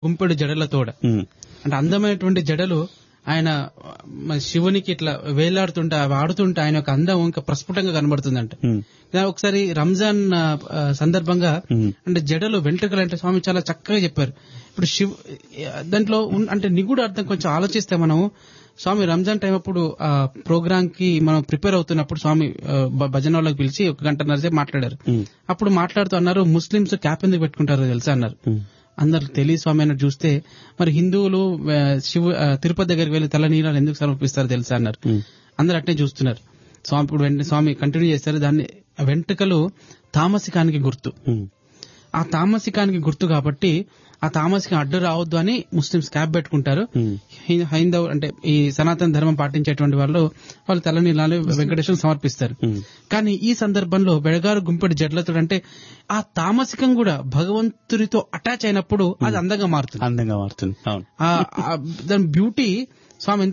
గుంపెడు జడలతోడ. అంటే అందమైనటువంటి జడలు ఆయన శివునికి ఇట్లా వేలాడుతుంటే అవి ఆడుతుంటే ఆయన యొక్క అందం ఇంకా ప్రస్ఫుటంగా కనబడుతుందంట. ఒకసారి రంజాన్ సందర్భంగా అంటే జడలు వెంట్రుకలు అంటే స్వామి చాలా చక్కగా చెప్పారు. ఇప్పుడు దాంట్లో అంటే నిగూఢ అర్థం కొంచెం ఆలోచిస్తే మనం స్వామి రంజాన్ టైం అప్పుడు ఆ ప్రోగ్రామ్ కి మనం ప్రిపేర్ అవుతున్నప్పుడు స్వామి భజన వాళ్ళకి పిలిచి 1 గంటన్నర సేపు మాట్లాడారు. అప్పుడు మాట్లాడుతూ అన్నారు, ముస్లింస్ క్యాప్ ఎందుకు పెట్టుకుంటారో తెలుసా అన్నారు. అందరు తెలియ స్వామి అన్నట్టు చూస్తే మరి హిందువులు తిరుపతి దగ్గరికి వెళ్లి తలనీలాలు ఎందుకు సమర్పిస్తారో తెలుసా అన్నారు. అందరు అట్నే చూస్తున్నారు. స్వామి ఇప్పుడు వెంటనే స్వామి కంటిన్యూ చేస్తారు, దాన్ని వెంట్రుకలు తామసికానికి గుర్తు. ఆ తామసికానికి గుర్తు కాబట్టి ఆ తామసికం అడ్డు రావద్దు అని ముస్లింస్ క్యాప్ పెట్టుకుంటారు. హైందవ్ అంటే ఈ సనాతన ధర్మం పాటించేటువంటి వాళ్ళు తలనీలాలు వెంకటేశ్వరం సమర్పిస్తారు. కానీ ఈ సందర్భంలో బెడగారు గుంపెడు జడ్లతో అంటే ఆ తామసికం కూడా భగవంతుడితో అటాచ్ అయినప్పుడు అది అందంగా మారుతుంది. దాని బ్యూటీ స్వామి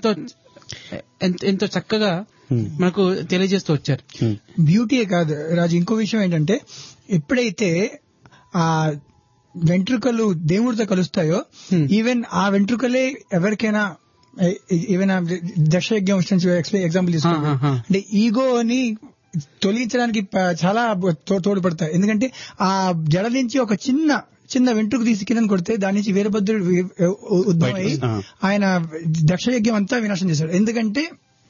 ఎంతో చక్కగా మనకు తెలియజేస్తూ వచ్చారు. బ్యూటీయే కాదు రాజు, ఇంకో విషయం ఏంటంటే ఎప్పుడైతే ఆ వెంట్రుకలు దేవుడితో కలుస్తాయో ఈవెన్ ఆ వెంట్రుకలే ఎవరికైనా ఏమైనా దశయజ్ఞం ఎగ్జాంపుల్ తీసుకోండి, అంటే ఈగోని తొలగించడానికి చాలా తోడ్పడతాయి. ఎందుకంటే ఆ జడ నుంచి ఒక చిన్న వెంట్రుకు తీసి కింద కొడితే దాని నుంచి వీరభద్రుడు ఉద్భవమై ఆయన దక్షయజ్ఞం అంతా వినాశనం చేశాడు. ఎందుకంటే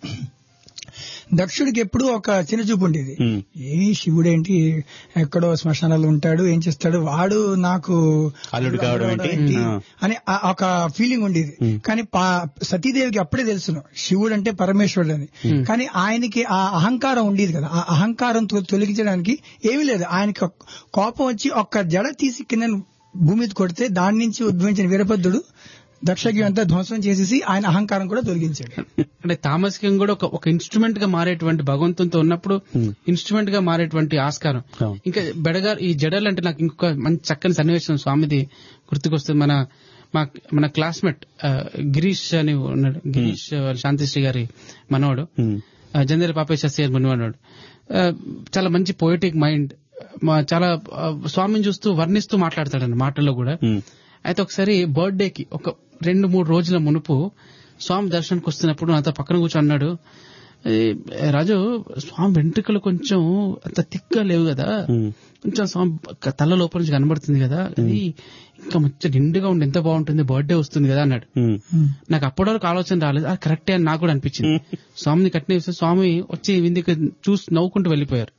దక్షుడికి ఎప్పుడు ఒక చిన్న చూపు ఉండేది, ఏ శివుడేంటి ఎక్కడో శ్మశానాలు ఉంటాడు, ఏం చేస్తాడు వాడు నాకు అల్లుడు కావడం అని ఒక ఫీలింగ్ ఉండేది. కానీ సతీదేవికి అప్పుడే తెలుసును శివుడు అంటే పరమేశ్వరుడు అని. కానీ ఆయనకి ఆ అహంకారం ఉండేది కదా, ఆ అహంకారం తొలగించడానికి ఏమీ లేదు. ఆయనకి కోపం వచ్చి ఒక్క జడ తీసి కింద భూమి మీద కొడితే దాని నుంచి ఉద్భవించిన వీరభద్రుడు దక్షజ్ఞం అంతా ధ్వంసం చేసేసి ఆయన అహంకారం కూడా తొలగించాడు. అంటే తామసికం కూడా ఒక ఇన్స్ట్రుమెంట్ గా మారేటువంటి భగవంతునితో ఉన్నప్పుడు ఇన్స్ట్రుమెంట్ గా మారేటువంటి ఆస్కారం. ఇంకా బెడగారు ఈ జడలు అంటే నాకు ఇంకొక మంచి చక్కని సన్నివేశం స్వామిది గుర్తుకొస్తుంది. మన క్లాస్మేట్ గిరీష్ అని ఉన్నాడు, గిరీష్ శాంతిశ్రీ గారి మనవాడు, జంధ్యాల పాపేశ్వర మనవాడు, చాలా మంచి పోయిటిక్ మైండ్, చాలా స్వామిని చూస్తూ వర్ణిస్తూ మాట్లాడతాడు మాటల్లో కూడా. అయితే ఒకసారి బర్త్డేకి ఒక 2-3 రోజుల మునుపు స్వామి దర్శనానికి వస్తున్నప్పుడు నాతో పక్కన కూర్చొని అన్నాడు, రాజు స్వామి వెంట్రుకలు కొంచెం అంత తిక్గా లేవు కదా, కొంచెం స్వామి తల లోపల నుంచి కనబడుతుంది కదా, అది ఇంకా మంచి నిండుగా ఉండి ఎంత బాగుంటుంది, బర్త్డే వస్తుంది కదా అన్నాడు. నాకు అప్పటి వరకు ఆలోచన రాలేదు, అది కరెక్టే అని నాకు కూడా అనిపించింది. స్వామిని కట్టిన స్వామి వచ్చి విందుకి చూసి నవ్వుకుంటూ వెళ్ళిపోయారు.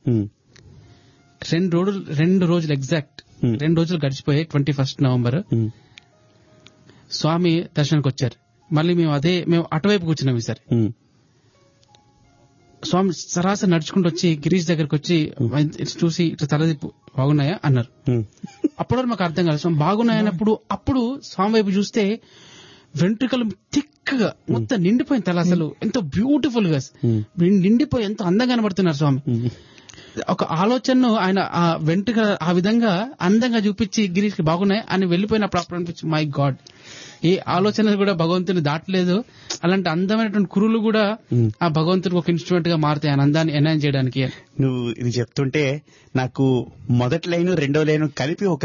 2 రోజులు ఎగ్జాక్ట్ 2 రోజులు గడిచిపోయాయి. 21 నవంబర్ స్వామి దర్శనానికి వచ్చారు. మళ్ళీ మేము అటువైపు కూర్చున్నాం. ఈసారి స్వామి సరాసరి నడుచుకుంటూ వచ్చి గిరీష్ దగ్గరకు వచ్చి చూసి ఇట్లా తలదిప్పు బాగున్నాయా అన్నారు. అప్పుడు మాకు అర్థం కాదు స్వామి బాగున్నాయన్నప్పుడు. అప్పుడు స్వామి వైపు చూస్తే వెంట్రుకలు థిక్గా మొత్తం నిండిపోయిన తల, అసలు ఎంతో బ్యూటిఫుల్ గా నిండిపోయి ఎంతో అందంగా కనబడుతున్నారు స్వామి. ఒక ఆలోచనను ఆయన ఆ వెంట్రుక ఆ విధంగా అందంగా చూపించి గిరీష్ కి బాగున్నాయి అని వెళ్ళిపోయినప్పుడు అప్పుడు అనిపించి మై గాడ్, ఏ ఆలోచనలు కూడా భగవంతుని దాటలేదు. అలాంటి అందమైనటువంటి కురులు కూడా ఆ భగవంతునికి ఒక ఇన్స్ట్రుమెంట్ గా మారుతాయి ఆయన అందాన్ని ఎన్హాన్స్ చేయడానికి. నువ్వు ఇది చెప్తుంటే నాకు మొదటి లైన్ 2వ లైన్ కలిపి ఒక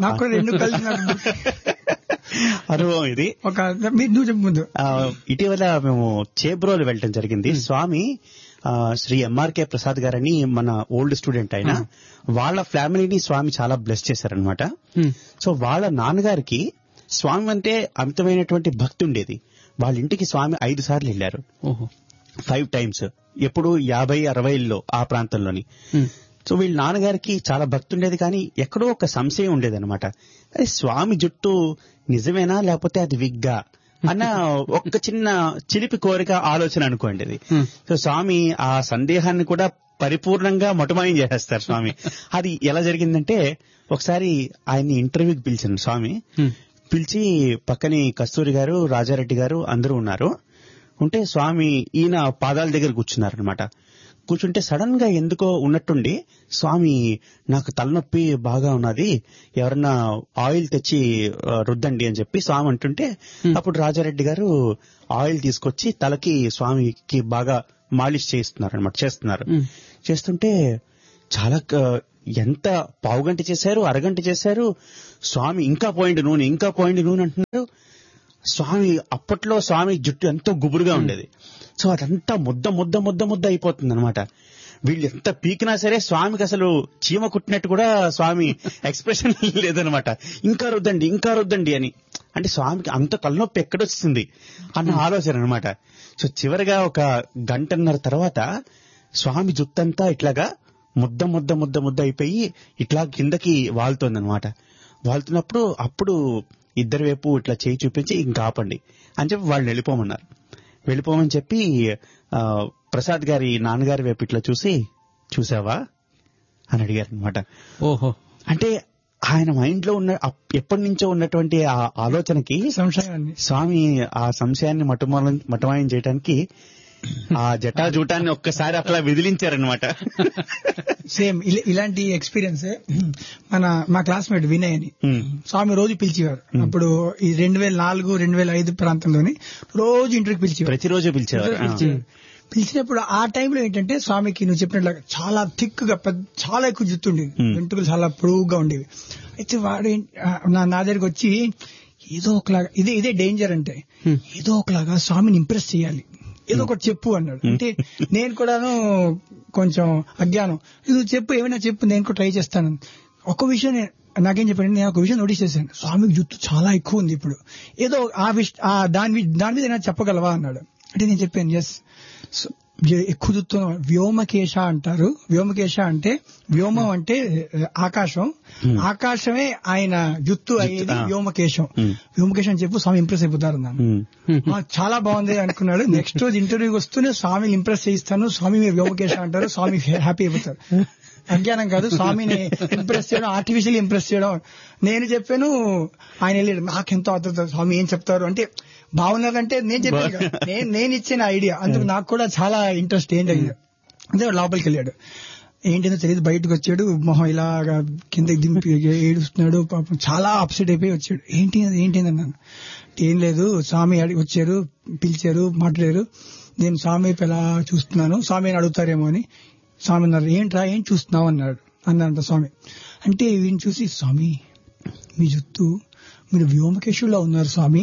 అనుభవం ఇది. ఇటీవల మేము చేబ్రోలు వెళ్ళటం జరిగింది. స్వామి శ్రీ ఎంఆర్కే ప్రసాద్ గారని మన ఓల్డ్ స్టూడెంట్ అయిన వాళ్ళ ఫ్యామిలీని స్వామి చాలా బ్లెస్ చేశారనమాట. సో వాళ్ళ నాన్నగారికి స్వామి అంటే అమితమైనటువంటి భక్తి ఉండేది. వాళ్ళ ఇంటికి స్వామి 5 సార్లు వెళ్ళారు, 5 times, ఎప్పుడు 50-60లో ఆ ప్రాంతంలోని. సో వీళ్ళ నాన్నగారికి చాలా భక్తి ఉండేది, కానీ ఎక్కడో ఒక సంశయం ఉండేది అనమాట. అది స్వామి జుట్టు నిజమేనా లేకపోతే అది విగ్గా అన్న ఒక్క చిన్న చిలిపి కోరిక ఆలోచన అనుకోండి అది. సో స్వామి ఆ సందేహాన్ని కూడా పరిపూర్ణంగా మటుమాయం చేసేస్తారు స్వామి. అది ఎలా జరిగిందంటే ఒకసారి ఆయన్ని ఇంటర్వ్యూకి పిలిచాను స్వామి. పిలిచి పక్కని కస్తూరి గారు, రాజారెడ్డి గారు అందరూ ఉన్నారు. ఉంటే స్వామి ఈయన పాదాల దగ్గర కూర్చున్నారనమాట. కూర్చుంటే సడన్ గా ఎందుకో ఉన్నట్టుండి స్వామి నాకు తలనొప్పి బాగా ఉన్నది, ఎవరన్నా ఆయిల్ తెచ్చి రుద్దండి అని చెప్పి స్వామి అంటుంటే అప్పుడు రాజారెడ్డి గారు ఆయిల్ తీసుకొచ్చి తలకి స్వామికి బాగా మాలిష్ చేస్తున్నారు. చేస్తుంటే చాలా ఎంత పావుగంట చేశారు, అరగంట చేశారు. స్వామి ఇంకా పోయిండు నూనె అంటున్నారు. స్వామి అప్పట్లో స్వామి జుట్టు ఎంతో గుబురుగా ఉండేది. సో అదంతా ముద్ద ముద్ద ముద్ద ముద్ద అయిపోతుంది అనమాట. వీళ్ళు ఎంత పీకినా సరే స్వామికి అసలు చీమ కుట్టినట్టు కూడా స్వామి ఎక్స్ప్రెషన్ లేదనమాట. ఇంకా రుద్దండి అని. అంటే స్వామికి అంత తలనొప్పి ఎక్కడొస్తుంది అన్న ఆలోచన అనమాట. సో చివరిగా ఒక గంటన్నర తర్వాత స్వామి జుట్టంతా ఇట్లాగా ముద్ద ముద్ద ముద్ద ముద్ద అయిపోయి ఇట్లా కిందకి వాళ్తుంది అనమాట. వాళ్తున్నప్పుడు అప్పుడు ఇద్దరి వైపు ఇట్లా చేయి చూపించి ఇంకా ఆపండి అని చెప్పి వాళ్ళు వెళ్ళిపోమని చెప్పి ప్రసాద్ గారి నాన్నగారి వైపు ఇట్లా చూసావా అని అడిగారు అనమాట. ఓహో, అంటే ఆయన మైండ్ లో ఉన్న ఎప్పటి నుంచో ఉన్నటువంటి ఆ ఆలోచనకి స్వామి ఆ సంశయాన్ని మటమాయం చేయడానికి ఆ జటాజూటాన్ని ఒక్కసారి అట్లా విదిలించారనమాట. సేమ్ ఇలాంటి ఎక్స్పీరియన్స్ మా క్లాస్మేట్ వినయ్ అని స్వామి రోజు పిలిచేవారు. అప్పుడు ఈ 2004-2005 ప్రాంతంలోని రోజు ఇంటర్వ్యూకి పిలిచేవారు, ప్రతిరోజు పిలిచేవారు. పిలిచినప్పుడు ఆ టైంలో ఏంటంటే స్వామికి నువ్వు చెప్పినట్లుగా చాలా థిక్ గా చాలా ఎక్కువ జుట్టు ఉండేది, వెంట్రుకలు చాలా పొడవుగా ఉండేవి. అయితే వాడు నా దగ్గరికి వచ్చి ఏదో ఒకలాగా ఇదే డేంజర్ అంటే ఏదో ఒకలాగా స్వామిని ఇంప్రెస్ చేయాలి, ఏదో ఒకటి చెప్పు అన్నాడు. అంటే నేను కూడాను కొంచెం అజ్ఞానం, నువ్వు చెప్పు, ఏమైనా చెప్పు, నేను కూడా ట్రై చేస్తాను. ఒక విషయం నాకేం చెప్పాను, నేను ఒక విషయం నోటీస్ చేశాను, స్వామికి జుట్టు చాలా ఎక్కువ ఉంది ఇప్పుడు, ఏదో దాని మీద ఏమైనా చెప్పగలవా అన్నాడు. అంటే నేను చెప్పాను, ఎస్ ఎక్కువ జుత్తు వ్యోమకేశ అంటారు. వ్యోమకేశ అంటే వ్యోమం అంటే ఆకాశం, ఆకాశమే ఆయన జుత్తు అయ్యేది వ్యోమకేశం. వ్యోమకేశం అని చెప్పు, స్వామి ఇంప్రెస్ అయిపోతారు అన్నాను. చాలా బాగుంది అనుకున్నాడు. నెక్స్ట్ రోజు ఇంటర్వ్యూకి వస్తూనే స్వామిని ఇంప్రెస్ చేయిస్తాను, స్వామి మీరు వ్యోమకేశ అంటారు, స్వామి హ్యాపీ అయిపోతారు. అజ్ఞానం కాదు, స్వామిని ఇంప్రెస్ చేయడం, ఆర్టిఫిషియల్ ఇంప్రెస్ చేయడం. నేను చెప్పాను, ఆయన వెళ్ళాడు, నాకెంతో ఆతృత, స్వామి ఏం చెప్తారు అంటే బాగున్నారంటే నేను చెప్పాను, నేను ఇచ్చిన ఐడియా, అందుకు నాకు కూడా చాలా ఇంట్రెస్ట్. ఏంటి అంటే లోపలికి వెళ్ళాడు, ఏంటో తెలియదు, బయటకు వచ్చాడు, మొహం ఇలాగా కిందకి దింపి ఏడుస్తున్నాడు, పాపం చాలా అప్సెట్ అయిపోయి వచ్చాడు. ఏంటి అన్నాను. ఏం లేదు, స్వామి వచ్చారు, పిలిచారు, మాట్లాడారు, నేను స్వామి ఎలా చూస్తున్నాను, స్వామిని అడుగుతారేమో అని. స్వామి అన్నారు, ఏంట్రా ఏం చూస్తున్నావు అన్నారంట స్వామి. అంటే వీడిని చూసి, స్వామి మీ జుత్తు, మీరు వ్యోమకేశుల్లో ఉన్నారు స్వామి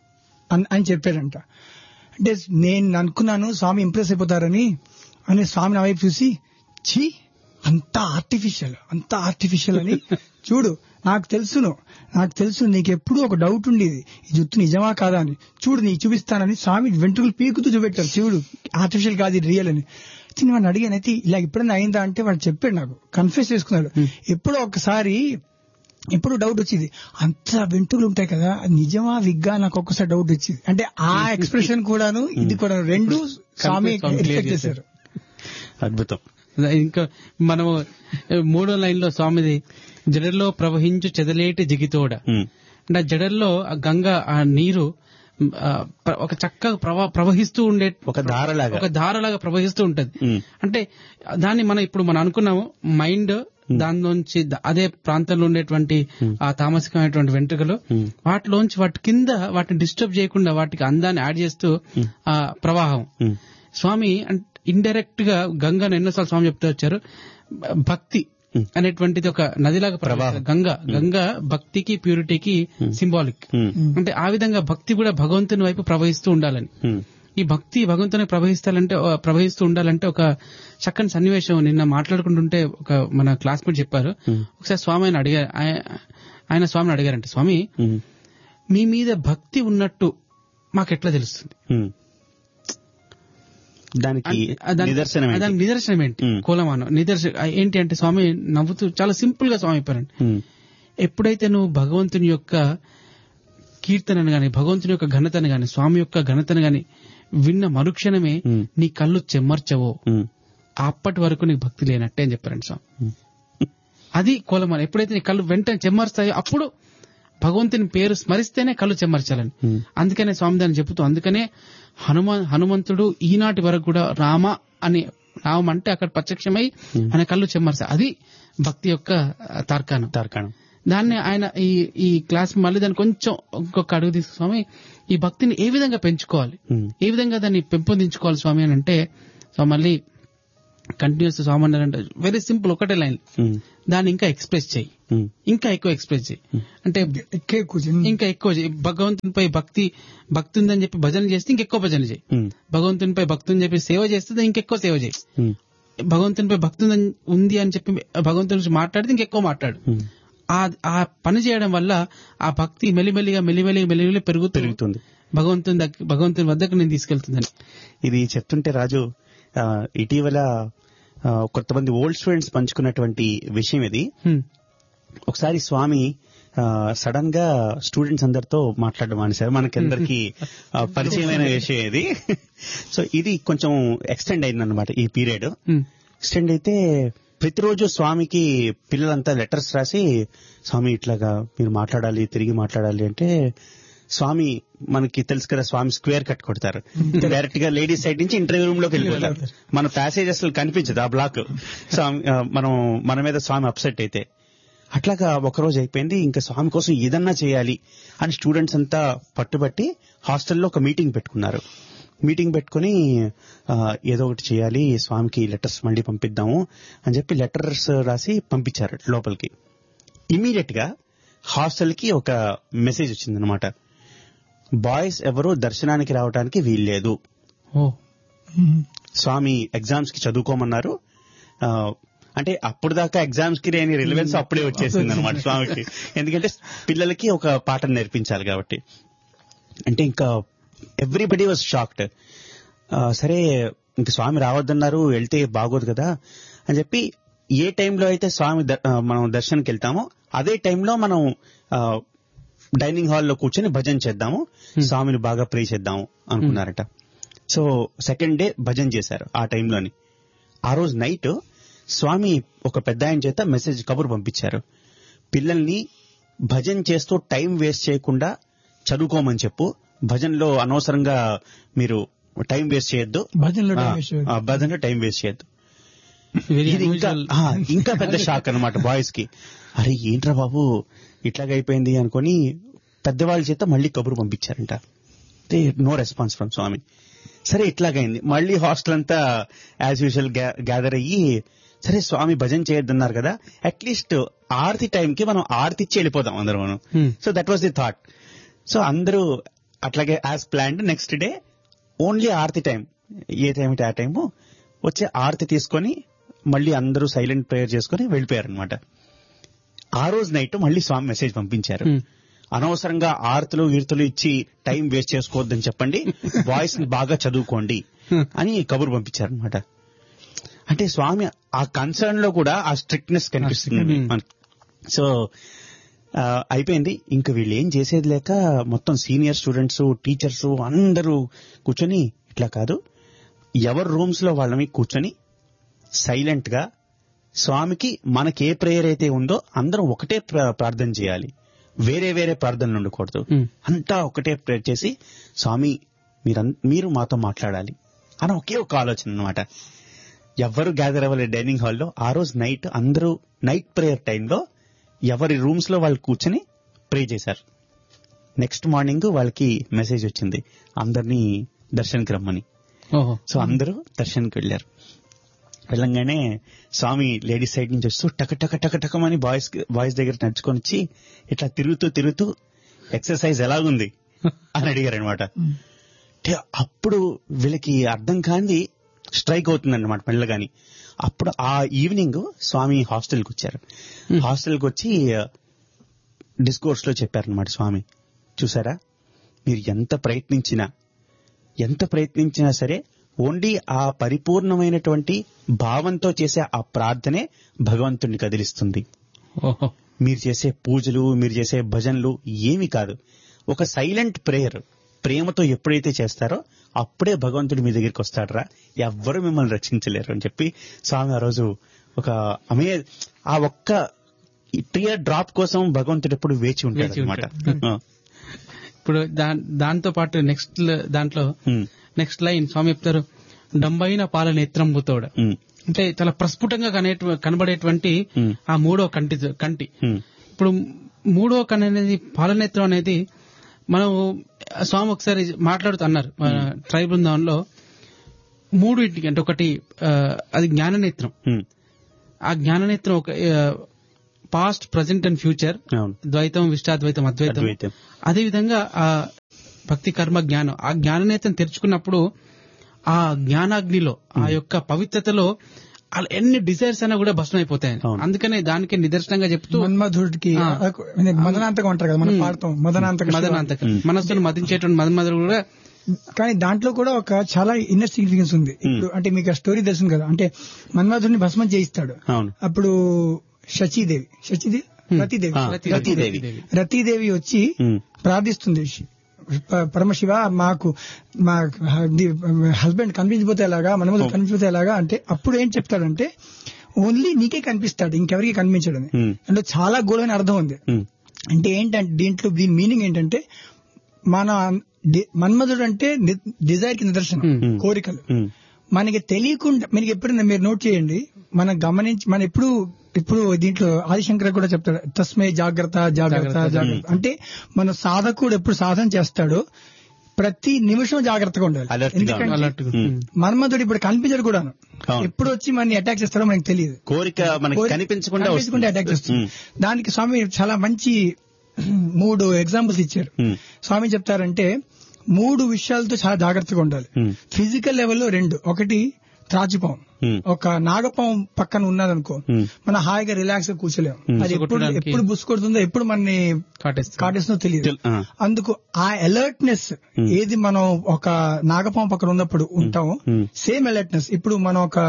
అని చెప్పాడంట. అంటే నేను అనుకున్నాను స్వామి ఇంప్రెస్ అయిపోతారని. అని స్వామి నా వైపు చూసి, ఛీ అంత ఆర్టిఫిషియల్ అని, చూడు నాకు తెలుసు నీకు ఎప్పుడూ ఒక డౌట్ ఉండేది, ఈ జుత్తు నిజమా కాదా అని, చూడు నీకు చూపిస్తానని స్వామి వెంట్రుకలు పీకుతూ చూపెట్టారు, చూడు ఆర్టిఫిషియల్ కాదు ఇది రియల్ అని. వాడిని అడిగాను, అయితే ఇలా ఎప్పుడైనా అయిందా అంటే వాడు చెప్పాడు, నాకు కన్ఫ్యూజ్ చేసుకున్నాడు. ఎప్పుడో ఒకసారి ఎప్పుడు డౌట్ వచ్చింది, అంత వెంట్రుకలు ఉంటాయి కదా, నిజమా విగ్గా, నాకు ఒక్కసారి డౌట్ వచ్చింది. అంటే ఆ ఎక్స్ప్రెషన్ కూడాను ఇది కూడా రెండు స్వామి రిఫ్లెక్ట్ చేశారు. అద్భుతం. ఇంకా మనము 3వ లైన్ లో స్వామిది, జడల్లో ప్రవహించు చెదలేటి జిగితోడ. అంటే జడల్లో గంగ ఆ నీరు ఒక చక్కగా ప్రవహిస్తూ ఉండే ఒక ధారలాగా ప్రవహిస్తూ ఉంటది. అంటే దాన్ని మనం అనుకున్నాము మైండ్, దాని నుంచి అదే ప్రాంతంలో ఉండేటువంటి ఆ తామసికమైనటువంటి వెంట్రుకలు, వాటిలోంచి వాటి కింద వాటిని డిస్టర్బ్ చేయకుండా వాటికి అందాన్ని యాడ్ చేస్తూ ఆ ప్రవాహం. స్వామి ఇండైరెక్ట్ గా గంగను ఎన్నోసార్లు స్వామి చెప్తూ వచ్చారు, భక్తి అనేటువంటిది ఒక నదిలాగా ప్రవాహం. గంగ భక్తికి ప్యూరిటీకి సింబాలిక్. అంటే ఆ విధంగా భక్తి కూడా భగవంతుని వైపు ప్రవహిస్తూ ఉండాలని. ఈ భక్తి భగవంతుని ప్రవహిస్తూ ఉండాలంటే ఒక చక్కని సన్నివేశం నిన్న మాట్లాడుకుంటుంటే ఒక మన క్లాస్మేట్ చెప్పారు. ఒకసారి స్వామి ఆయన స్వామిని అడిగారంటే, స్వామి మీ మీద భక్తి ఉన్నట్టు మాకెట్లా తెలుస్తుంది? దానికి నిదర్శనం ఏంటి? కోలమానం నిదర్శనం ఏంటి అంటే స్వామి నవ్వుతూ చాలా సింపుల్ గా స్వామి చెప్పారండి, ఎప్పుడైతే నువ్వు భగవంతుని యొక్క కీర్తనను గాని, భగవంతుని యొక్క ఘనతను గాని, స్వామి యొక్క ఘనతను గాని విన్న మరుక్షణమే నీ కళ్ళు చెమ్మర్చవో, అప్పటి వరకు నీకు భక్తి లేనట్టే అని చెప్పారండి స్వామి. అది కోలమానం. ఎప్పుడైతే నీ కళ్ళు వెంటనే చెమ్మరుస్తాయో అప్పుడు భగవంతుని పేరు స్మరిస్తేనే కళ్ళు చెమ్మర్చాలని. అందుకనే స్వామి దాన్ని చెబుతూ, అందుకనే హనుమంతుడు ఈనాటి వరకు కూడా రామ అంటే అక్కడ ప్రత్యక్షమై ఆయన కళ్ళు చెమ్మర్చా. అది భక్తి యొక్క తార్కాణం. దాన్ని ఆయన ఈ క్లాస్ మళ్ళీ దాన్ని కొంచెం ఇంకొక అడుగు తీసుకు, స్వామి ఈ భక్తిని ఏ విధంగా పెంచుకోవాలి, ఏ విధంగా దాన్ని పెంపొందించుకోవాలి స్వామి అని అంటే, మళ్ళీ కంటిన్యూస్ స్వామి అన్నారంటే వెరీ సింపుల్, ఒకటే లైన్, దాన్ని ఇంకా ఎక్స్ప్రెస్ చేయి, ఇంకా ఎక్కువ ఎక్స్ప్రెస్ చేయి, అంటే ఇంకా ఎక్కువ చేయి. భగవంతునిపై భక్తి ఉందని చెప్పి భజన చేస్తే ఇంకెక్కువ భజన చేయి, భగవంతునిపై భక్తి అని చెప్పి సేవ చేస్తే ఇంకెక్కువ సేవ చేయి, భగవంతునిపై భక్తి ఉంది అని చెప్పి భగవంతుని గురించి మాట్లాడితే ఇంకెక్కువ మాట్లాడు. ఆ పని చేయడం వల్ల ఆ భక్తి మెల్లిమెల్లిగా పెరుగుతుంది, భగవంతుని వద్దకు నేను తీసుకెళ్తుందని. ఇది చెప్తుంటే రాజు, ఇటీవల కొంతమంది ఓల్డ్ స్టూడెంట్స్ పంచుకున్నటువంటి విషయం ఇది. ఒకసారి స్వామి సడన్ గా స్టూడెంట్స్ అందరితో మాట్లాడడం మానేశారు. మనకందరికి పరిచయమైన విషయం ఇది. సో ఇది కొంచెం ఎక్స్టెండ్ అయిందన్నమాట. ఈ పీరియడ్ ఎక్స్టెండ్ అయితే ప్రతిరోజు స్వామికి పిల్లలంతా లెటర్స్ రాసి, స్వామి ఇట్లాగా మీరు మాట్లాడాలి, తిరిగి మాట్లాడాలి అంటే, స్వామి మనకి తెలుసు కదా, స్వామి స్క్వేర్ కట్ కొడతారు, డైరెక్ట్ గా లేడీస్ సైడ్ నుంచి ఇంటర్వ్యూ రూమ్ లోకి వెళ్ళిపోతారు. మన ప్యాసేజ్ అసలు కనిపించదు ఆ బ్లాక్. మన మీద స్వామి అప్సెట్ అయితే. అట్లాగా ఒకరోజు అయిపోయింది. ఇంకా స్వామి కోసం ఏదన్నా చేయాలి అని స్టూడెంట్స్ అంతా పట్టుబట్టి హాస్టల్లో ఒక మీటింగ్ పెట్టుకున్నారు. మీటింగ్ పెట్టుకుని ఏదో ఒకటి చేయాలి, స్వామికి లెటర్స్ మళ్ళీ పంపిద్దాము అని చెప్పి లెటర్స్ రాసి పంపించారు లోపలికి. ఇమీడియట్ గా హాస్టల్ కి ఒక మెసేజ్ వచ్చిందనమాట, బాయ్స్ ఎవరు దర్శనానికి రావడానికి వీల్లేదు, స్వామి ఎగ్జామ్స్ కి చదువుకోమన్నారు. అంటే అప్పుడు దాకా ఎగ్జామ్స్ కి లేని రిలవెన్స్ అప్పుడే వచ్చేసింది అనమాట స్వామికి. ఎందుకంటే పిల్లలకి ఒక పాఠం నేర్పించాలి కాబట్టి. అంటే ఇంకా ఎవ్రీబడి వాజ్ షాక్డ్. సరే ఇంక స్వామి రావద్దన్నారు, వెళ్తే బాగోదు కదా అని చెప్పి, ఏ టైంలో అయితే స్వామి మనం దర్శనానికి వెళ్తామో అదే టైంలో మనం డైనింగ్ హాల్లో కూర్చొని భజన చేద్దాము, స్వామిని బాగా ప్రే చేద్దాము అనుకున్నారట. సో సెకండ్ డే భజన చేశారు ఆ టైంలోని. ఆ రోజు నైట్ స్వామి ఒక పెద్ద ఆయన చేత మెసేజ్ కబురు పంపించారు, పిల్లల్ని భజన చేస్తూ టైం వేస్ట్ చేయకుండా చదువుకోమని చెప్పు, భజనలో అనవసరంగా మీరు టైం వేస్ట్ చేయొద్దు, భజనలో టైం వేస్ట్ చేయొద్దు. ఇది ఇంకా పెద్ద షాక్ అన్నమాట బాయ్స్ కి. అరే ఏంట్రా బాబు ఇట్లాగైపోయింది అనుకుని పెద్దవాళ్ళ చేత మళ్ళీ కబురు పంపించారంట. నో రెస్పాన్స్ ఫ్రమ్ స్వామి. సరే ఇట్లాగైంది. మళ్ళీ హాస్టల్ అంతా యాజ్ యూజువల్ గ్యాదర్ అయ్యి, సరే స్వామి భజన చేయొద్దన్నారు కదా, అట్లీస్ట్ ఆరతి టైంకి మనం ఆరతి ఇచ్చి వెళ్ళిపోదాం అందరూ మనం. So that was the thought. So అందరూ అట్లాగే as planned next day only ఆరతి టైం, ఏ టైం ఆ టైము వచ్చే ఆరతి తీసుకొని మళ్ళీ అందరూ సైలెంట్ ప్రేయర్ చేసుకుని వెళ్ళిపోయారు అనమాట. ఆ రోజు నైట్ మళ్ళీ స్వామి మెసేజ్ పంపించారు, అనవసరంగా ఆరతులు ఈర్తులు ఇచ్చి టైం వేస్ట్ చేసుకోవద్దని చెప్పండి, వాయిస్ ని బాగా చదువుకోండి అని కబురు పంపించారు అనమాట. అంటే స్వామి ఆ కన్సర్న్ లో కూడా ఆ స్ట్రిక్ట్నెస్ కనిపిస్తుంది. సో అయిపోయింది. ఇంకా వీళ్ళు ఏం చేసేది లేక మొత్తం సీనియర్ స్టూడెంట్స్, టీచర్స్ అందరూ కూర్చొని, ఇట్లా కాదు, ఎవరి రూమ్స్ లో వాళ్ళని కూర్చొని సైలెంట్ గా స్వామికి మనకి ఏ ప్రేయర్ అయితే ఉందో అందరం ఒకటే ప్రార్థన చేయాలి, వేరే వేరే ప్రార్థనలు ఉండకూడదు, అంతా ఒకటే ప్రేయర్ చేసి స్వామి మీరు మాతో మాట్లాడాలి అని ఒకే ఒక ఆలోచన అనమాట. ఎవరు గ్యాదర్ అవ్వాలి డైనింగ్ హాల్లో. ఆ రోజు నైట్ అందరూ నైట్ ప్రేయర్ టైంలో ఎవరి రూమ్స్ లో వాళ్ళు కూర్చొని ప్రే చేశారు. నెక్స్ట్ మార్నింగ్ వాళ్ళకి మెసేజ్ వచ్చింది అందరినీ దర్శనానికి రమ్మని. సో అందరూ దర్శనానికి వెళ్లారు. వెళ్ళంగానే స్వామి లేడీస్ సైడ్ నుంచి వస్తూ టకమని బాయ్స్ దగ్గర నడుచుకొని వచ్చి ఇట్లా తిరుగుతూ ఎక్సర్సైజ్ ఎలాగుంది అని అడిగారు అనమాట. అప్పుడు వీళ్ళకి అర్థం కాంది స్ట్రైక్ అవుతుందన్నమాట మెల్లగాని. అప్పుడు ఆ ఈవినింగ్ స్వామి హాస్టల్కి వచ్చారు. హాస్టల్కి వచ్చి డిస్కోర్స్ లో చెప్పారనమాట స్వామి, చూసారా మీరు ఎంత ప్రయత్నించినా సరే ఓన్లీ ఆ పరిపూర్ణమైనటువంటి భావంతో చేసే ఆ ప్రార్థనే భగవంతుడిని కదిలిస్తుంది. మీరు చేసే పూజలు, మీరు చేసే భజనలు ఏమి కాదు. ఒక సైలెంట్ ప్రేయర్ ప్రేమతో ఎప్పుడైతే చేస్తారో అప్పుడే భగవంతుడు మీ దగ్గరికి వస్తాడరా, ఎవ్వరూ మిమ్మల్ని రక్షించలేరు అని చెప్పి స్వామి ఆ రోజు ఆ ఒక్క ప్రేయర్ డ్రాప్ కోసం భగవంతుడు ఎప్పుడు వేచి ఉంటాడు అనమాట. ఇప్పుడు దాంతో పాటు నెక్స్ట్ లైన్ స్వామి చెప్తారు, డంబైన పాల నేత్రంబుతోడ. అంటే చాలా ప్రస్ఫుటంగా కనబడేటువంటి ఆ మూడో కంటి. ఇప్పుడు మూడో కన్ను అనేది పాలనేత్రం అనేది మనం స్వామి ఒకసారి మాట్లాడుతూ అన్నారు ట్రై బృందావనంలో, మూడింటికి అంటే ఒకటి అది జ్ఞాననేత్రం. ఆ జ్ఞాననేత్రం ఒక పాస్ట్, ప్రజెంట్ అండ్ ఫ్యూచర్, ద్వైతం, విశిష్టాద్వైతం, అద్వైతం. అదే విధంగా ఆ భక్తి, కర్మ, జ్ఞానం, ఆ జ్ఞాననేత్రం తెరుచుకున్నప్పుడు ఆ జ్ఞానాగ్నిలో, ఆ యొక్క పవిత్రతలో ఎన్ని డిజైర్స్ అయినా కూడా భస్మం అయిపోతాయి. అందుకనే దానికి నిదర్శనంగా చెప్తూ మన్మధుడికి మదనాంతకం అంటారు కదా, మనం పాడతాం మదనాంతకం, మనస్సును మదించేటువంటి మన్మధుడు కూడా. కానీ దాంట్లో కూడా ఒక చాలా ఇన్నర్ సిగ్నిఫికెన్స్ ఉంది. ఇప్పుడు అంటే మీకు ఆ స్టోరీ తెలుసు కదా, అంటే మన్మధుడిని భస్మం చేయిస్తాడు. అప్పుడు రతీదేవి వచ్చి ప్రార్థిస్తుంది, పరమశివ మాకు మా హస్బెండ్ కనిపించిపోతే ఎలాగా, మన్మధుడు కనిపించిపోతే ఎలాగా అంటే, అప్పుడు ఏం చెప్తాడంటే ఓన్లీ నీకే కనిపిస్తాడు, ఇంకెవరికి కనిపించడని. అంటే చాలా గూఢమైన అర్థం ఉంది. అంటే ఏంటంటే దీని మీనింగ్ ఏంటంటే, మన మన్మధుడు అంటే డిజైర్ కి నిదర్శనం, కోరికలు. మనకి తెలియకుండా, మనకి ఎప్పుడైనా మీరు నోట్ చేయండి, మనం గమనించి, మనం ఇప్పుడు దీంట్లో ఆదిశంకర్ కూడా చెప్తాడు, తస్మై జాగ్రత్త జాగ్రత్త జాగ్రత్త. అంటే మన సాధకుడు ఎప్పుడు సాధన చేస్తాడో ప్రతి నిమిషం జాగ్రత్తగా ఉండాలి. ఎందుకంటే మన్మధుడు ఇప్పుడు కనిపించడు కూడా, ఎప్పుడు వచ్చి మనని అటాక్ చేస్తాడో మనకి తెలియదు. కోరిక కనిపించకుండా అటాక్ చేస్తుంది. దానికి స్వామి చాలా మంచి 3 ఎగ్జాంపుల్స్ ఇచ్చారు. స్వామి చెప్తారంటే 3 విషయాలతో చాలా జాగ్రత్తగా ఉండాలి. ఫిజికల్ లెవెల్లో 2, ఒకటి త్రాచుపాం. ఒక నాగపాం పక్కన ఉన్నదనుకో, మనం హాయిగా రిలాక్స్ గా కూర్చోలేము. అది ఎప్పుడు బుసుకొడుతుందో, ఎప్పుడు మనని కాటేస్తుందో తెలియదు. అందుకు ఆ అలర్ట్నెస్ ఏది మనం ఒక నాగపాం పక్కన ఉన్నప్పుడు ఉంటామో, సేమ్ అలర్ట్నెస్ ఇప్పుడు మనం ఒక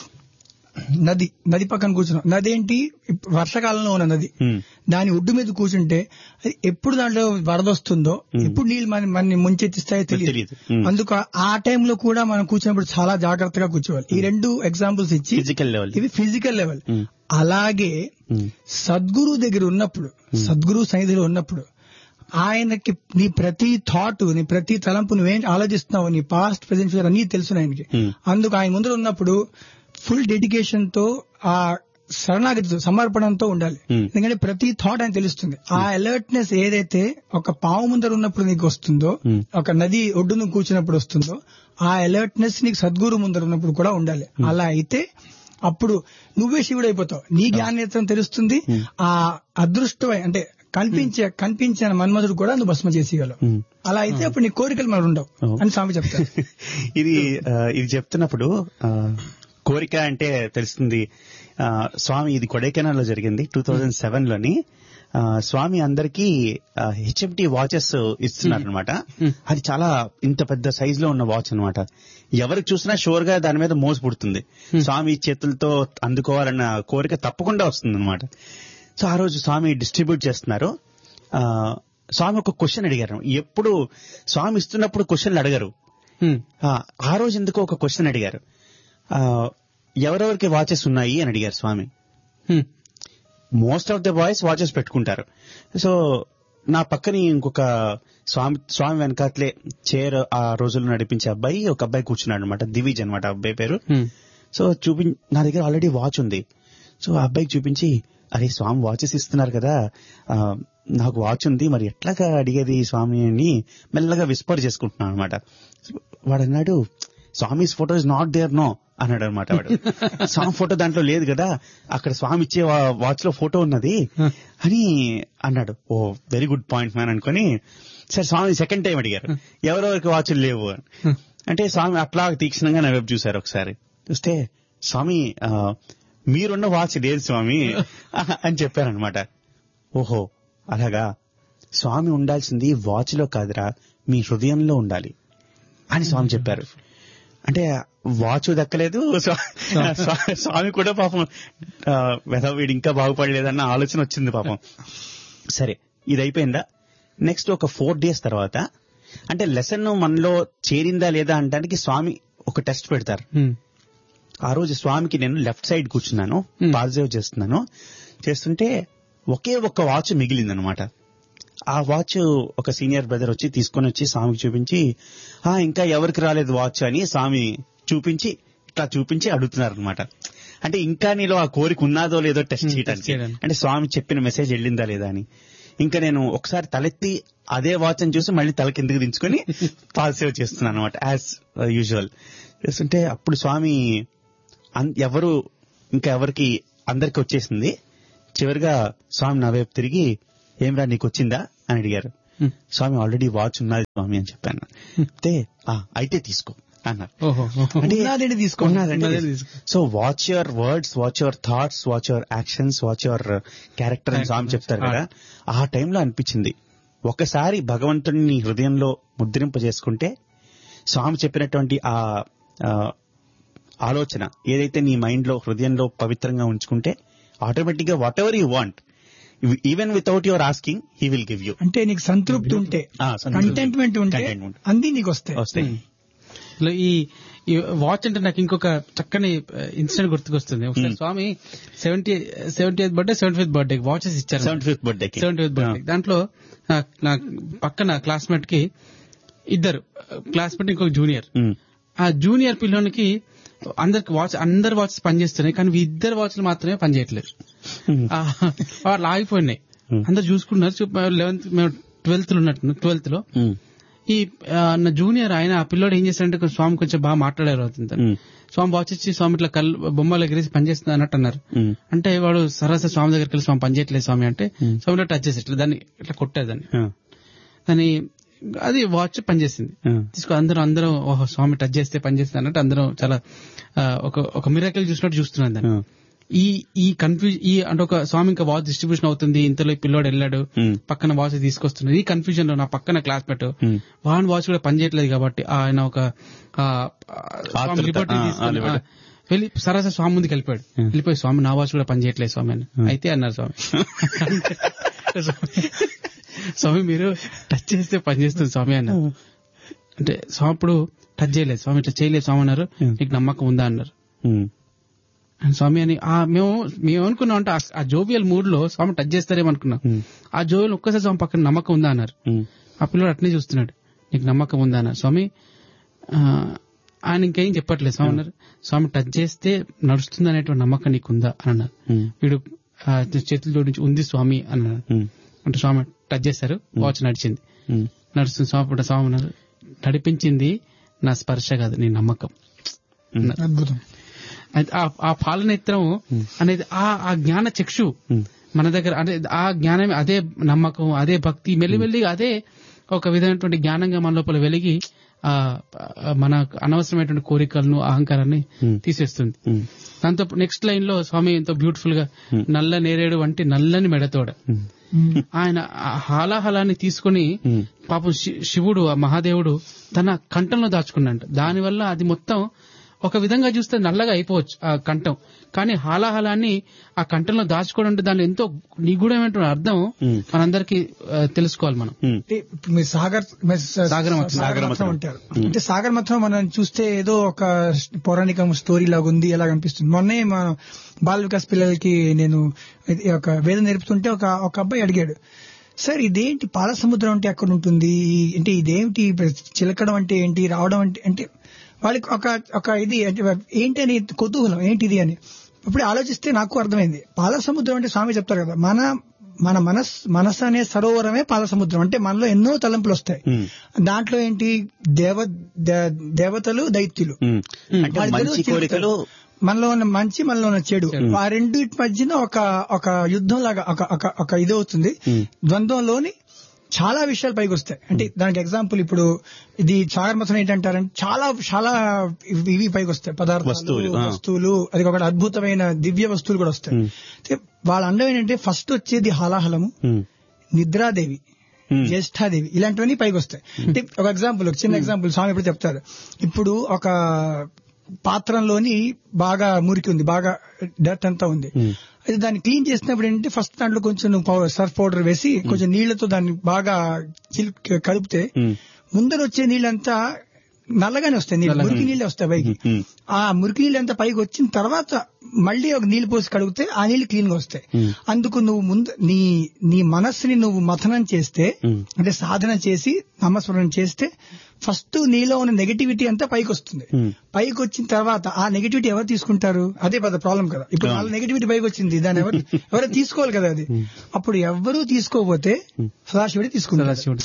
నది పక్కన కూర్చున్నాం. నది ఏంటి, వర్షాకాలంలో ఉన్న నది, దాని ఒడ్డు మీద కూర్చుంటే ఎప్పుడు దాంట్లో వరద వస్తుందో, ఎప్పుడు నీళ్ళు మనని ముంచెత్తిస్తాయో తెలియదు. అందుకు ఆ టైంలో కూడా మనం కూర్చున్నప్పుడు చాలా జాగ్రత్తగా కూర్చోవాలి. ఈ 2 ఎగ్జాంపుల్స్ ఇచ్చి, ఇవి ఫిజికల్ లెవెల్. అలాగే సద్గురు దగ్గర ఉన్నప్పుడు, సద్గురు సన్నిధిలో ఉన్నప్పుడు, ఆయనకి నీ ప్రతి థాట్, నీ ప్రతి తలంపు, నువ్వేం ఆలోచిస్తున్నావు, నీ పాస్ట్, ప్రెజెంట్, ఫ్యూచర్ అన్ని తెలుసు ఆయనకి. అందుకు ఆయన ముందు ఉన్నప్పుడు ఫుల్ డెడికేషన్ తో, ఆ శరణాగతితో, సమర్పణంతో ఉండాలి. ఎందుకంటే ప్రతి థాట్ ఆయన తెలుస్తుంది. ఆ అలర్ట్నెస్ ఏదైతే ఒక పావు ముందర ఉన్నప్పుడు నీకు వస్తుందో, ఒక నది ఒడ్డును కూర్చున్నప్పుడు వస్తుందో, ఆ అలర్ట్నెస్ నీకు సద్గురు ముందర ఉన్నప్పుడు కూడా ఉండాలి. అలా అయితే అప్పుడు నువ్వే శివుడు అయిపోతావు, నీ జ్ఞానేత్రం తెలుస్తుంది. ఆ అదృష్టమై అంటే కనిపించిన మన్మధుడు కూడా నువ్వు భస్మ చేసేయగలవు. అలా అయితే అప్పుడు నీ కోరికలు మరి ఉండవు అని స్వామి చెప్తారు. ఇది చెప్తున్నప్పుడు కోరిక అంటే తెలుస్తుంది. స్వామి, ఇది కొడైకెనాల్ లో జరిగింది 2007లోని. స్వామి అందరికీ HMT వాచెస్ ఇస్తున్నారు అనమాట. అది చాలా ఇంత పెద్ద సైజ్ లో ఉన్న వాచ్ అనమాట. ఎవరికి చూసినా షూర్ గా దాని మీద మోసు పుడుతుంది. స్వామి చేతులతో అందుకోవాలన్న కోరిక తప్పకుండా వస్తుంది అనమాట. సో ఆ రోజు స్వామి డిస్ట్రిబ్యూట్ చేస్తున్నారు. స్వామి ఒక క్వశ్చన్ అడిగారు. ఎప్పుడు స్వామి ఇస్తున్నప్పుడు క్వశ్చన్లు అడగరు. ఆ రోజు ఎందుకో ఒక క్వశ్చన్ అడిగారు. ఎవరెవరికి వాచెస్ ఉన్నాయి అని అడిగారు స్వామి. Most of the boys watches పెట్టుకుంటారు. సో నా పక్కని ఇంకొక స్వామి వెనకాతలే చైర్ ఆ రోజుల్లో నడిపించే అబ్బాయి, ఒక అబ్బాయి కూర్చున్నాడు అనమాట. దివిజ్ అనమాట అబ్బాయి పేరు. సో నా దగ్గర ఆల్రెడీ వాచ్ ఉంది. సో ఆ అబ్బాయికి చూపించి, అరే స్వామి వాచెస్ ఇస్తున్నారు కదా, నాకు వాచ్ ఉంది, మరి ఎట్లాగా అడిగేది స్వామి అని మెల్లగా విస్పర్ చేసుకుంటున్నాను అనమాట. వాడు అన్నాడు, Swami's photo is not there no అన్నాడు అనమాట. వాడు స్వామి ఫోటో దాంట్లో లేదు కదా, అక్కడ స్వామి ఇచ్చే వాచ్ లో ఫోటో ఉన్నది అని అన్నాడు. ఓ వెరీ గుడ్ పాయింట్ మ్యాన్ అనుకుని, సరే స్వామి సెకండ్ టైం అడిగారు, ఎవరెవరికి వాచ్లు లేవు అంటే స్వామి అట్లా తీక్షణంగా నా వైపు చూశారు. ఒకసారి చూస్తే, స్వామి మీరున్న వాచ్ లేదు స్వామి అని చెప్పారనమాట. ఓహో అలాగా, స్వామి ఉండాల్సింది వాచ్ లో కాదురా, మీ హృదయంలో ఉండాలి అని స్వామి చెప్పారు. అంటే వాచ్ దక్కలేదు, స్వామి కూడా పాపం వీడు ఇంకా బాగుపడలేదన్న ఆలోచన వచ్చింది పాపం. సరే ఇది అయిపోయిందా, నెక్స్ట్ ఒక 4 days తర్వాత అంటే లెసన్ మనలో చేరిందా లేదా అనడానికి స్వామి ఒక టెస్ట్ పెడతారు. ఆ రోజు స్వామికి నేను లెఫ్ట్ సైడ్ కూర్చున్నాను, పాజిటివ్ చేస్తుంటే ఒకే ఒక్క వాచ్ మిగిలిందనమాట. ఆ వాచ్ ఒక సీనియర్ బ్రదర్ వచ్చి తీసుకొని వచ్చి స్వామికి చూపించి, ఇంకా ఎవరికి రాలేదు వాచ్ అని స్వామి చూపించి అడుగుతున్నారు అనమాట. అంటే ఇంకా నీలో ఆ కోరిక ఉన్నాదో లేదో టెస్ట్ చేయడానికి, అంటే స్వామి చెప్పిన మెసేజ్ వెళ్ళిందా లేదా అని. ఇంకా నేను ఒకసారి తలెత్తి అదే వాచ్ అని చూసి మళ్ళీ తల కిందకి దించుకొని పాజిటివ్ చేస్తున్నాను అనమాట యాజ్ యూజువల్. వేస్తుంటే అప్పుడు స్వామి ఎవరు ఇంకా ఎవరికి అందరికి వచ్చేసింది. చివరిగా స్వామి నా వైపు తిరిగి ఏమిరా నీకు వచ్చిందా అని అడిగారు. స్వామి ఆల్రెడీ వాచ్ ఉన్నది స్వామి అని చెప్పాను. అయితే తీసుకో అన్నారు. So watch your words, watch your thoughts, watch your actions, watch your character అని స్వామి చెప్తారు కదా. ఆ టైంలో అనిపించింది ఒకసారి భగవంతుడిని హృదయంలో ముద్రింపజేసుకుంటే స్వామి చెప్పినటువంటి ఆ ఆలోచన ఏదైతే నీ మైండ్ లో హృదయంలో పవిత్రంగా ఉంచుకుంటే ఆటోమేటిక్ గా what ever you want, even without your asking he will give you. అంటే నీకు సంతృప్తి ఉంటే, కంటెంట్మెంట్ ఉంటే అన్ని నీకు వస్తాయి. ఈ వాచ్ అంటే నాకు ఇంకొక చక్కని ఇన్సిడెంట్ గుర్తుకొస్తుంది. ఒకసారి స్వామి 70th birthday 75th birthday watches ఇచ్చారు. 75th బర్త్డే దాంట్లో నా పక్కన క్లాస్మేట్ కి ఇద్దరు క్లాస్మేట్ ఇంకొక జూనియర్. ఆ జూనియర్ పిల్లోనికి అందరి వాచెస్ పనిచేస్తున్నాయి, కానీ ఇద్దరు వాచ్లు మాత్రమే పనిచేయట్లేదు. వాళ్ళు ఆగిపోయినాయి. అందరు చూసుకున్నారు. 12th లో ఈ నా జూనియర్ ఆయన ఆ పిల్లోడు ఏం చేశాడంటే స్వామి కొంచెం బాగా మాట్లాడారు. స్వామి వాచ్ ఇచ్చి స్వామి ఇట్లా బొమ్మలు ఎగిరేసి పనిచేస్తుంది అన్నట్టు అన్నారు. అంటే వాడు సరస స్వామి దగ్గరికి వెళ్ళి స్వామి పనిచేయట్లేదు స్వామి అంటే స్వామి టచ్ చేసి ఇట్లా దాన్ని ఇట్లా కొట్టారు. దాన్ని అది వాచ్ పనిచేసింది. తీసుకో అందరం ఓహో స్వామి టచ్ చేస్తే పనిచేస్తుంది అన్నట్టు అందరం చాలా ఒక మిరాకిల్ చూసినట్టు చూస్తున్నాను దాన్ని. ఈ కన్ఫ్యూజన్ అంటే ఒక స్వామి ఇంకా వాచ్ డిస్ట్రిబ్యూషన్ అవుతుంది, ఇంతలో పిల్లోడు వెళ్ళాడు పక్కన వాచ్ తీసుకొస్తున్నాడు. ఈ కన్ఫ్యూజన్ లో నా పక్కన క్లాస్మేట్ వాన్ వాచ్ కూడా పనిచేయట్లేదు కాబట్టి ఆయన ఒక లిబర్టీ తీసుకుని వెళ్ళి సరస స్వామి ముందుకు వెళ్ళిపోయి స్వామి నా వాచ్ కూడా పనిచేయట్లేదు స్వామి అని అయితే అన్నారు స్వామి. స్వామి మీరు టచ్ చేస్తే పనిచేస్తుంది స్వామి అన్నారు. అంటే స్వామి ఇప్పుడు టచ్ చేయలేదు స్వామి, ఇట్లా చేయలేదు స్వామి అన్నారు. నీకు నమ్మకం ఉందా అన్నారు స్వామి అని. మేము అనుకున్నాం అంటే ఆ జోవియల్ మూడ్ లో స్వామి టచ్ చేస్తారేమో అనుకున్నాం. ఆ జోవియల్ ఒక్కసారి స్వామి పక్కన నమ్మకం ఉందా అన్నారు. ఆ పిల్లడు అట్నే చూస్తున్నాడు, నీకు నమ్మకం ఉందా అన్నారు. స్వామి ఆయన ఇంకేం చెప్పట్లేదు. స్వామి అన్నారు స్వామి టచ్ చేస్తే నడుస్తుంది అనేటువంటి నమ్మకం నీకుందా అని అన్నారు. వీడు చేతులు జోడించి ఉంది స్వామి అన్నారు. అంటే స్వామి టచ్ చేశారు, వాచ్ నడిచింది. నడుస్తుంది స్వామి. స్వామి అన్నారు నడిపించింది నా స్పర్శ కాదు నీ నమ్మకం. అద్భుతం. ఆ పాలనేత్రం అనేది ఆ జ్ఞాన చక్షు మన దగ్గర అంటే ఆ జ్ఞానం అదే నమ్మకం అదే భక్తి మెల్లిమెల్లిగా అదే ఒక విధమైనటువంటి జ్ఞానంగా మన లోపల వెలిగి మన అనవసరమైనటువంటి కోరికలను అహంకారాన్ని తీసేస్తుంది. దాంతో నెక్స్ట్ లైన్ లో స్వామి ఎంతో బ్యూటిఫుల్ గా నల్ల నేరేడు వంటి నల్లని మెడతోడ ఆయన హాలాహలాన్ని తీసుకుని పాపం శివుడు ఆ మహాదేవుడు తన కంఠంలో దాచుకున్నాడు. దానివల్ల అది మొత్తం ఒక విధంగా చూస్తే నల్లగా అయిపోవచ్చు ఆ కంఠం, కానీ హాలాహలాన్ని ఆ కంఠంలో దాచుకోవడం అంటే దాని ఎంతో నిగూఢమైన అర్థం మనందరికీ తెలుసుకోవాలి. మనం సాగరమథనం అంటారు. అంటే సాగరమథనం మనం చూస్తే ఏదో ఒక పౌరాణిక స్టోరీ లాగా ఉంది ఎలా అనిపిస్తుంది. మొన్నే మా బాల వికాస్ పిల్లలకి నేను ఒక వేదం నేర్పుతుంటే ఒక అబ్బాయి అడిగాడు, సార్ ఇదేంటి పాల సముద్రం అంటే ఎక్కడ ఉంటుంది, అంటే ఇదేంటి చిలకడం అంటే ఏంటి, రావడం అంటే వాళ్ళకి ఒక ఇది ఏంటి అని కుతూహలం ఏంటిది అని ఇప్పుడు ఆలోచిస్తే నాకు అర్థమైంది. పాల సముద్రం అంటే స్వామి చెప్తారు కదా, మన మనస్సు అనే సరోవరమే పాల సముద్రం. అంటే మనలో ఎన్నో తలంపులు వస్తాయి. దాంట్లో ఏంటి దేవతలు దైత్యులు, మనలో ఉన్న మంచి మనలో ఉన్న చెడు, ఆ రెండింటి మధ్యన ఒక యుద్ధం లాగా ఒక ఇది అవుతుంది. ద్వంద్వంలోని చాలా విషయాలు పైకి వస్తాయి. అంటే దానికి ఎగ్జాంపుల్ ఇప్పుడు ఇది సాగరమథనం ఏంటంటారంటే చాలా చాలా ఇవి పైకి వస్తాయి, పదార్థాలు వస్తువులు, అది ఒక అద్భుతమైన దివ్య వస్తువులు కూడా వస్తాయి. వాళ్ళ అందం ఏంటంటే ఫస్ట్ వచ్చేది హాలాహలము, నిద్రాదేవి, జ్యేష్ఠాదేవి, ఇలాంటివన్నీ పైకి వస్తాయి. అంటే ఒక ఎగ్జాంపుల్, ఒక చిన్న ఎగ్జాంపుల్ స్వామి ఇప్పుడు చెప్తారు. ఇప్పుడు ఒక పాత్రలోని బాగా మురికి ఉంది, బాగా డర్ట్ అంతా ఉంది. అయితే దాన్ని క్లీన్ చేసినప్పుడు ఏంటంటే ఫస్ట్ దాంట్లో కొంచెం సర్ఫ్ పౌడర్ వేసి కొంచెం నీళ్లతో దాన్ని బాగా కలుపుతే ముందర వచ్చే నీళ్ళంతా నల్లగానే వస్తాయి, మురికి నీళ్ళే వస్తాయి పైకి. ఆ మురికి నీళ్ళంతా పైకి వచ్చిన తర్వాత మళ్ళీ ఒక నీళ్లు పోసి కడిగితే ఆ నీళ్లు క్లీన్ గా వస్తాయి. అందుకు నువ్వు ముందు నీ మనస్సుని నువ్వు మథనం చేస్తే, అంటే సాధన చేసి నామస్మరణ చేస్తే ఫస్ట్ నీలో ఉన్న నెగటివిటీ అంతా పైకి వస్తుంది. పైకి వచ్చిన తర్వాత ఆ నెగటివిటీ ఎవరు తీసుకుంటారు, అదే పెద్ద ప్రాబ్లం కదా. ఇప్పుడు వాళ్ళ నెగటివిటీ పైకి వచ్చింది, దాన్ని ఎవరు తీసుకోవాలి కదా. అది అప్పుడు ఎవ్వరూ తీసుకోకపోతే సదాశివుడే తీసుకుంటారు.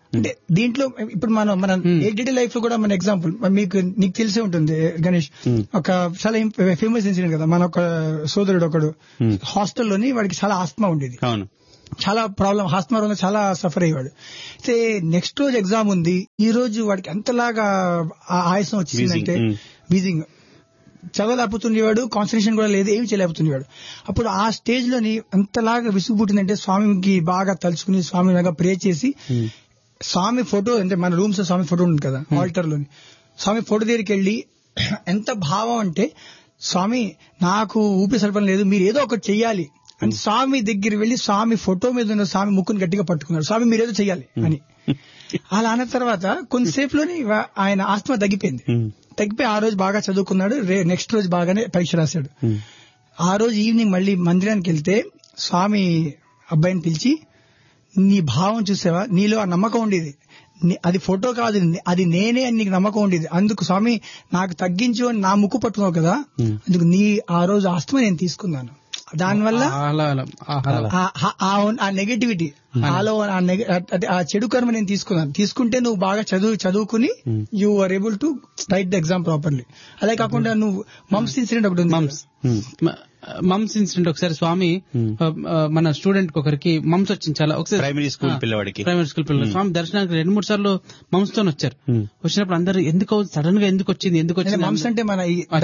అంటే దీంట్లో ఇప్పుడు మన డే లైఫ్ లో కూడా మన ఎగ్జాంపుల్ నీకు తెలిసే ఉంటుంది గణేష్, ఒక చాలా ఫేమస్ ఇన్సిడెంట్ కదా, మన ఒక సోదరుడు ఒకడు హాస్టల్లోని వాడికి చాలా ఆస్తమా ఉండేది, చాలా ప్రాబ్లం, ఆస్తమా వల్ల చాలా సఫర్ అయ్యేవాడు. అయితే నెక్స్ట్ రోజు ఎగ్జామ్ ఉంది, ఈ రోజు వాడికి ఎంతలాగా ఆయాసం వచ్చిందంటే వీజింగ్, చదవలేకపోతుండేవాడు, కాన్సన్ట్రేషన్ కూడా లేదు, ఏమి చేయలేకపోతుండేవాడు. అప్పుడు ఆ స్టేజ్ లోని ఎంతలాగా విసుగు పుట్టిందంటే స్వామికి బాగా తలుచుకుని స్వామి బాగా ప్రే చేసి స్వామి ఫోటో, అంటే మన రూమ్స్ లో స్వామి ఫోటో ఉంది కదా ఆల్టర్ లోని, స్వామి ఫోటో దగ్గరికి వెళ్ళి ఎంత భావం అంటే, స్వామి నాకు ఊపిరి సలపడం లేదు, మీరు ఏదో ఒకటి చెయ్యాలి అని స్వామి దగ్గర వెళ్లి స్వామి ఫోటో మీద ఉన్న స్వామి ముక్కుని గట్టిగా పట్టుకున్నాడు, స్వామి మీరేదో చెయ్యాలి అని. అలా అన్న తర్వాత కొంతసేపులోని ఆయన ఆస్తమా తగ్గిపోయింది. తగ్గిపోయి ఆ రోజు బాగా చదువుకున్నాడు, నెక్స్ట్ రోజు బాగానే పరీక్ష రాశాడు. ఆ రోజు ఈవినింగ్ మళ్ళీ మందిరానికి వెళ్తే స్వామి అబ్బాయిని పిలిచి, నీ భావం చూసావా, నీలో ఆ నమ్మకం ఉండేది, అది ఫోటో కాదు, అది నేనే అని నీకు నమ్మకం ఉండేది, అందుకు స్వామి నాకు తగ్గించు అని నా ముక్కు పట్టుకున్నావు కదా, అందుకు నీ ఆ రోజు ఆస్తమా నేను తీసుకున్నాను. దానివల్ల ఆ నెగటివిటీ, ఆ చెడు కర్మ నేను తీసుకున్నాను, తీసుకుంటే నువ్వు బాగా చదువుకుని you are able to right the exam properly. అలా కాకుండా నువ్వు మమ్స్ ఇన్సిడెంట్ ఒకటి ఉంది, మమ్స్ ఇన్సిడెంట్. ఒకసారి స్వామి మన స్టూడెంట్ ఒకరికి మమ్స్ వచ్చింది, చాలా ఒకసారి ప్రైమరీ స్కూల్ పిల్లవాడికి స్వామి దర్శనానికి 2-3 సార్లు మమ్స్ తో వచ్చారు. వచ్చినప్పుడు అందరూ సడన్ గా ఎందుకు వచ్చింది మమ్స్ అంటే మన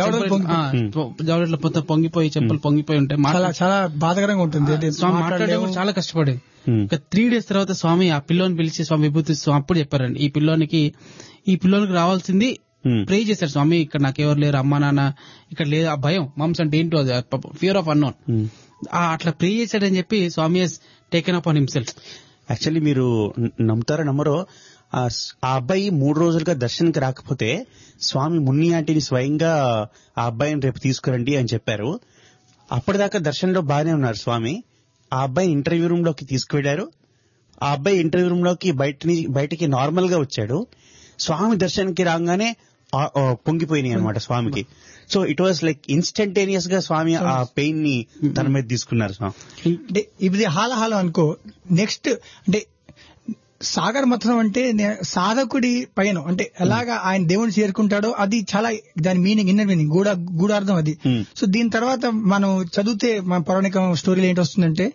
జవడట్లో మొత్తం పొంగిపోయి చెప్పులు పొంగిపోయి ఉంటాయి, చాలా బాధకరంగా ఉంటుంది. స్వామి మాట్లాడే చాలా కష్టపడేది. ఒక 3 days తర్వాత స్వామి ఆ పిల్లోని పిలిచి స్వామి విభూతి అప్పుడు చెప్పారండి, ఈ పిల్లోనికి రావాల్సింది ప్రే చేశారు స్వామి, ఇక్కడ నాకెవరు లేరు, అమ్మా నాన్న ఇక్కడ లేదు, ఆ భయం మమ్స్ అంటే ఏంటో అది ఫియర్ ఆఫ్ అన్నోన్, అట్లా ప్రే చేశాడని చెప్పి స్వామి has taken up on himself. Actually మీరు నమ్ముతారో నమ్మరో, ఆ అబ్బాయి 3 రోజులుగా దర్శనానికి రాకపోతే స్వామి మున్ని ఆంటీని స్వయంగా ఆ అబ్బాయిని రేపు తీసుకురండి అని చెప్పారు. అప్పటిదాకా దర్శనంలో బాగానే ఉన్నారు స్వామి. ఆ అబ్బాయిని ఇంటర్వ్యూ రూమ్ లోకి తీసుకువెళ్లారు. ఆ అబ్బాయి ఇంటర్వ్యూ రూమ్ లోకి బయటికి నార్మల్ గా వచ్చాడు. స్వామి దర్శనానికి రాగానే పొంగిపోయినాయి అనమాట స్వామికి. So it was like instantaneous గా స్వామి ఆ పెయిన్ ని తన మీద తీసుకున్నారు స్వామి. అంటే ఇది హాలహాలం అనుకో. నెక్స్ట్ అంటే సాగర్ మథనం అంటే సాధకుడి పైన అంటే ఎలాగా ఆయన దేవుని చేరుకుంటాడో అది చాలా దాని మీనింగ్, ఇన్నర్ మీనింగ్, గూఢార్థం అది. సో దీని తర్వాత మనం చదివితే మన పౌరాణిక స్టోరీలో ఏంటి వస్తుందంటే,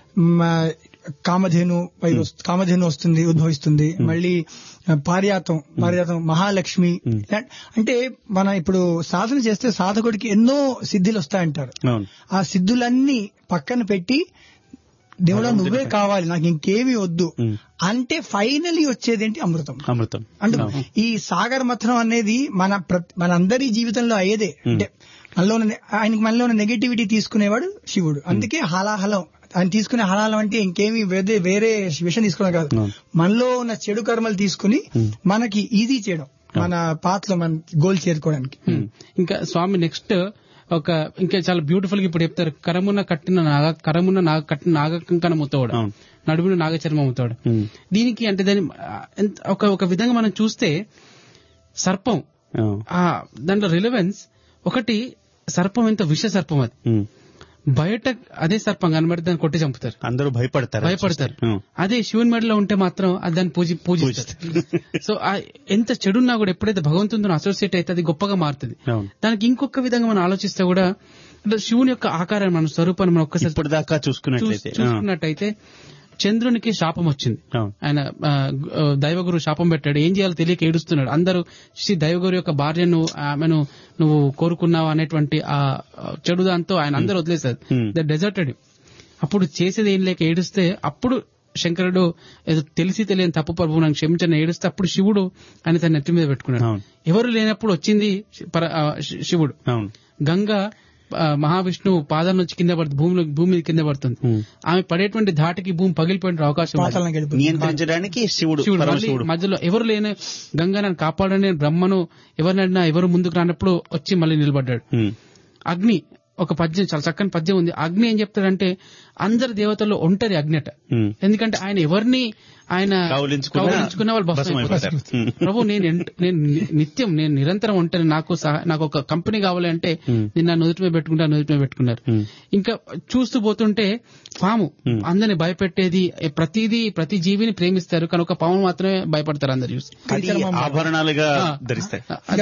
కామధేను వస్తుంది, ఉద్భవిస్తుంది. మళ్ళీ పారియాతం మహాలక్ష్మి. అంటే మనం ఇప్పుడు సాధన చేస్తే సాధకుడికి ఎన్నో సిద్ధిలు వస్తాయంటారు. ఆ సిద్ధులన్నీ పక్కన పెట్టి దేవుడా నువ్వే కావాలి, నాకు ఇంకేమీ వద్దు అంటే ఫైనలీ వచ్చేదేంటి? అమృతం. అంటే ఈ సాగర్ మథనం అనేది మనందరి జీవితంలో అయ్యేదే. అంటే మనలో ఉన్న నెగటివిటీ తీసుకునేవాడు శివుడు. అందుకే హాలాహలం ఆయన తీసుకునే హలాలం అంటే ఇంకేమీ వేరే విషయం తీసుకోవడం కాదు, మనలో ఉన్న చెడు కర్మలు తీసుకుని మనకి ఈజీ చేయడం, మన పాత్రలో మన గోల్ చేరుకోవడానికి. ఇంకా స్వామి నెక్స్ట్ ఇంకా చాలా బ్యూటిఫుల్ గా ఇప్పుడు చెప్తారు, కరమున కట్టిన నాగకంకణ ముత్తోడు, నడుమున నాగచర్మ ముత్తోడు. దీనికి అంటే దాని ఒక విధంగా మనం చూస్తే సర్పం, దాంట్లో రిలవెన్స్ ఒకటి, సర్పం ఎంత విష సర్పం, అది బయట అదే సర్పం కనబడి దాన్ని కొట్టి చంపుతారు, అందరూ భయపడతారు. అదే శివుని మెడలో ఉంటే మాత్రం అది దాన్ని పూజిస్తారు. సో ఎంత చెడున్నా కూడా ఎప్పుడైతే భగవంతునితో అసోసియేట్ అయితే అది గొప్పగా మారుతుంది. దానికి ఇంకొక విధంగా మనం ఆలోచిస్తే కూడా శివుని యొక్క ఆకారాన్ని, మన స్వరూపాన్ని మనం ఒక్కసారి ఇప్పటిదాకా చూసుకున్నట్టయితే చంద్రునికి శాపం వచ్చింది. ఆయన దైవగురు శాపం పెట్టాడు, ఏం చేయాలో తెలియక ఏడుస్తున్నాడు. అందరూ దైవగురు యొక్క భార్యను ఆమెను నువ్వు కోరుకున్నావు అనేటువంటి ఆ చెడు దాంతో ఆయన అందరూ వదిలేశారు, డెజర్టెడ్. అప్పుడు చేసేది ఏం లేక ఏడుస్తే అప్పుడు శంకరుడు ఏదో తెలిసి తెలియని తప్పు ప్రభువు నాకు క్షమించని ఏడుస్తే అప్పుడు శివుడు ఆయన తన నెత్తి మీద పెట్టుకున్నాడు. ఎవరు లేనప్పుడు వచ్చింది శివుడు. గంగా మహావిష్ణువు పాదం నుంచి కింద పడుతుంది, భూమి కింద పడుతుంది. ఆమె పడేటువంటి ధాటికి భూమి పగిలిపోయిన అవకాశం నియంత్రించడానికి శివుడు మధ్యలో ఎవరు లేని గంగా నన్ను కాపాడని బ్రహ్మను ఎవరినైనా ఎవరు ముందుకు రానప్పుడు వచ్చి మళ్ళీ నిలబడ్డాడు. అగ్ని ఒక పద్యం, చాలా చక్కని పద్యం ఉంది. అగ్ని ఏం చెప్తాడంటే అందరి దేవతల్లో ఒంటరి అగ్నిట. ఎందుకంటే ఆయన ఎవరిని ఆయన కౌలించుకున్న వాళ్ళు భస్మం అయిపోతారు. ప్రభు నేను నిరంతరం ఉంటాను, నాకు ఒక కంపెనీ కావాలి అంటే నేను నా నుదుటి మీద పెట్టుకున్నారు. ఇంకా చూస్తూ పోతుంటే పాము అందరిని భయపెట్టేది, ప్రతి జీవిని ప్రేమిస్తారు కానీ ఒక పాము మాత్రమే భయపడతారు అందరు చూసి. ఆభరణాలుగా ధరిస్తాయి.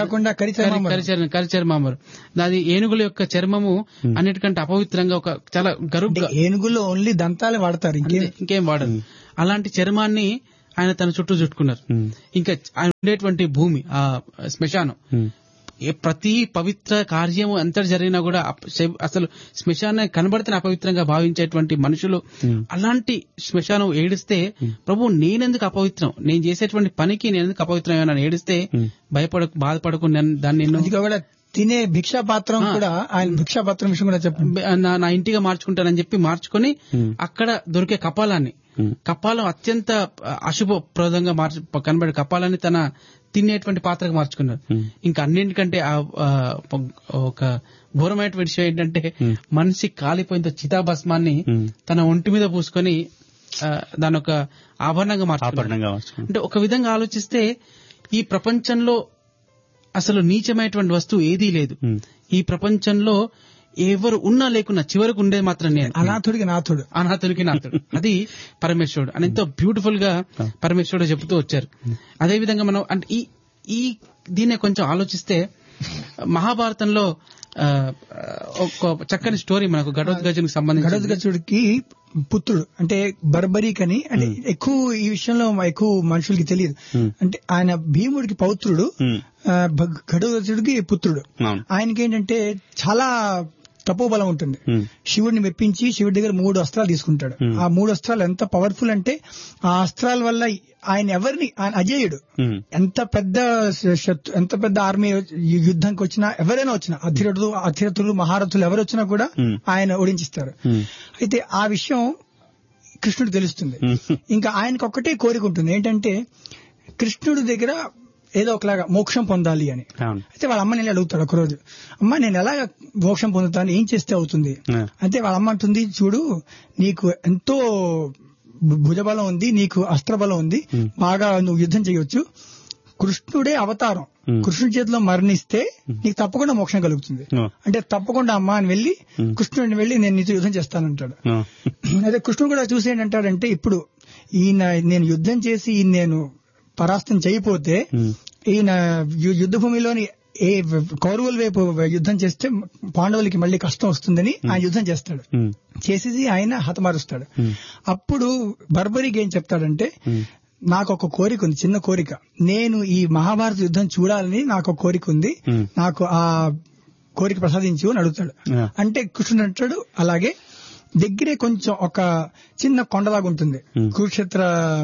కరిచర్మామరు, అది ఏనుగుల యొక్క చర్మము అన్నిటికంటే అపవిత్రంగా, ఒక చాలా గరుగ్గా, ఏనుగుల్లో ఓన్లీ దంతాలే వాడతారు, ఇంకేం వాడరు. అలాంటి చర్మాన్ని ఆయన తన చుట్టూ చుట్టుకున్నారు. ఇంకా ఆయన ఉండేటువంటి భూమి, ఆ శ్మశానం, ప్రతి పవిత్ర కార్యము ఎంత జరిగినా కూడా అసలు శ్మశానం కనబడితే అపవిత్రంగా భావించేటువంటి మనుషులు, అలాంటి శ్మశానం ఏడిస్తే ప్రభు నేనెందుకు అపవిత్రం, నేను చేసేటువంటి పనికి నేనెందుకు అపవిత్రం ఏడిస్తే బాధపడకు దాన్ని తినే భిక్షాపాత్రం కూడా, ఆయన భిక్షాపాత్రం విషయం కూడా చెప్పండి, నా ఇంటిగా మార్చుకుంటానని చెప్పి మార్చుకొని అక్కడ దొరికే కపాలం అత్యంత అశుభప్రదంగా కనబడే కపాలాన్ని తన తినేటువంటి పాత్రగా మార్చుకున్నారు. ఇంకా అన్నింటికంటే ఒక ఘోరమైనటువంటి విషయం ఏంటంటే మనిషి కాలిపోయిన చితాభస్మాన్ని తన ఒంటి మీద పూసుకొని దాని ఒక ఆభరణంగా మార్చుకున్నారు. అంటే ఒక విధంగా ఆలోచిస్తే ఈ ప్రపంచంలో అసలు నీచమైనటువంటి వస్తువు ఏదీ లేదు. ఈ ప్రపంచంలో ఎవరు ఉన్నా లేకున్నా చివరకు ఉండేది మాత్రం నేను, అనాథుడికి నాథుడు. అది పరమేశ్వరుడు అని ఎంతో బ్యూటిఫుల్ గా పరమేశ్వరుడు చెబుతూ వచ్చారు. అదే విధంగా మనం అంటే ఈ దీన్నే కొంచెం ఆలోచిస్తే మహాభారతంలో ఒక చక్కని స్టోరీ మనకు ఘటోత్కచుడికి సంబంధించి, ఘటోత్కచుడికి పుత్రుడు అంటే బర్బరీక్ అని, అంటే ఎక్కువ ఈ విషయంలో ఎక్కువ మనుషులకి తెలియదు. అంటే ఆయన భీముడికి పౌత్రుడు, ఘటోత్కచుడికి పుత్రుడు. ఆయనకి ఏంటంటే చాలా తపోబలం ఉంటుంది. శివుడిని మెప్పించి శివుడి దగ్గర 3 అస్త్రాలు తీసుకుంటాడు. ఆ 3 అస్త్రాలు ఎంత పవర్ఫుల్ అంటే ఆ అస్త్రాల వల్ల ఆయన అజేయుడు. ఎంత పెద్ద ఆర్మీ యుద్ధానికి వచ్చినా, ఎవరైనా వచ్చినా, అధిరథులు మహారథులు ఎవరు వచ్చినా కూడా ఆయన ఓడించిస్తారు. అయితే ఆ విషయం కృష్ణుడికి తెలుస్తుంది. ఇంకా ఆయనకు ఒక్కటే కోరిక ఉంటుంది, ఏంటంటే కృష్ణుడి దగ్గర ఏదో ఒకలాగా మోక్షం పొందాలి అని. అయితే వాళ్ళ అమ్మని అడుగుతాడు ఒకరోజు, అమ్మ నేను ఎలా మోక్షం పొందుతాను, ఏం చేస్తే అవుతుంది? అయితే వాళ్ళ అమ్మ అంటుంది, చూడు నీకు ఎంతో భుజబలం ఉంది, నీకు అస్త్రబలం ఉంది, బాగా నువ్వు యుద్ధం చేయొచ్చు, కృష్ణుడే అవతారం, కృష్ణుడి చేతిలో మరణిస్తే నీకు తప్పకుండా మోక్షం కలుగుతుంది. అంటే తప్పకుండా అమ్మ అని వెళ్ళి కృష్ణుడిని వెళ్ళి నేను నీతో యుద్ధం చేస్తానంటాడు. అయితే కృష్ణుడు కూడా చూసి ఏంటంటాడంటే, ఇప్పుడు నేను యుద్ధం చేసి నేను పరాస్తం చేయకపోతే ఈయన యుద్ధ భూమిలోని కౌరవుల వైపు యుద్ధం చేస్తే పాండవులకి మళ్ళీ కష్టం వస్తుందని ఆయన యుద్ధం చేస్తాడు. చేసేసి ఆయన హతమారుస్తాడు. అప్పుడు బర్బరీకి ఏం చెప్తాడంటే, నాకు ఒక కోరిక ఉంది, చిన్న కోరిక, నేను ఈ మహాభారత యుద్ధం చూడాలని నాకు ఒక కోరిక ఉంది, నాకు ఆ కోరిక ప్రసాదించు అని అడుగుతాడు. అంటే కృష్ణుడు అంటాడు, అలాగే దగ్గరే కొంచెం ఒక చిన్న కొండలాగా ఉంటుంది కురుక్షేత్ర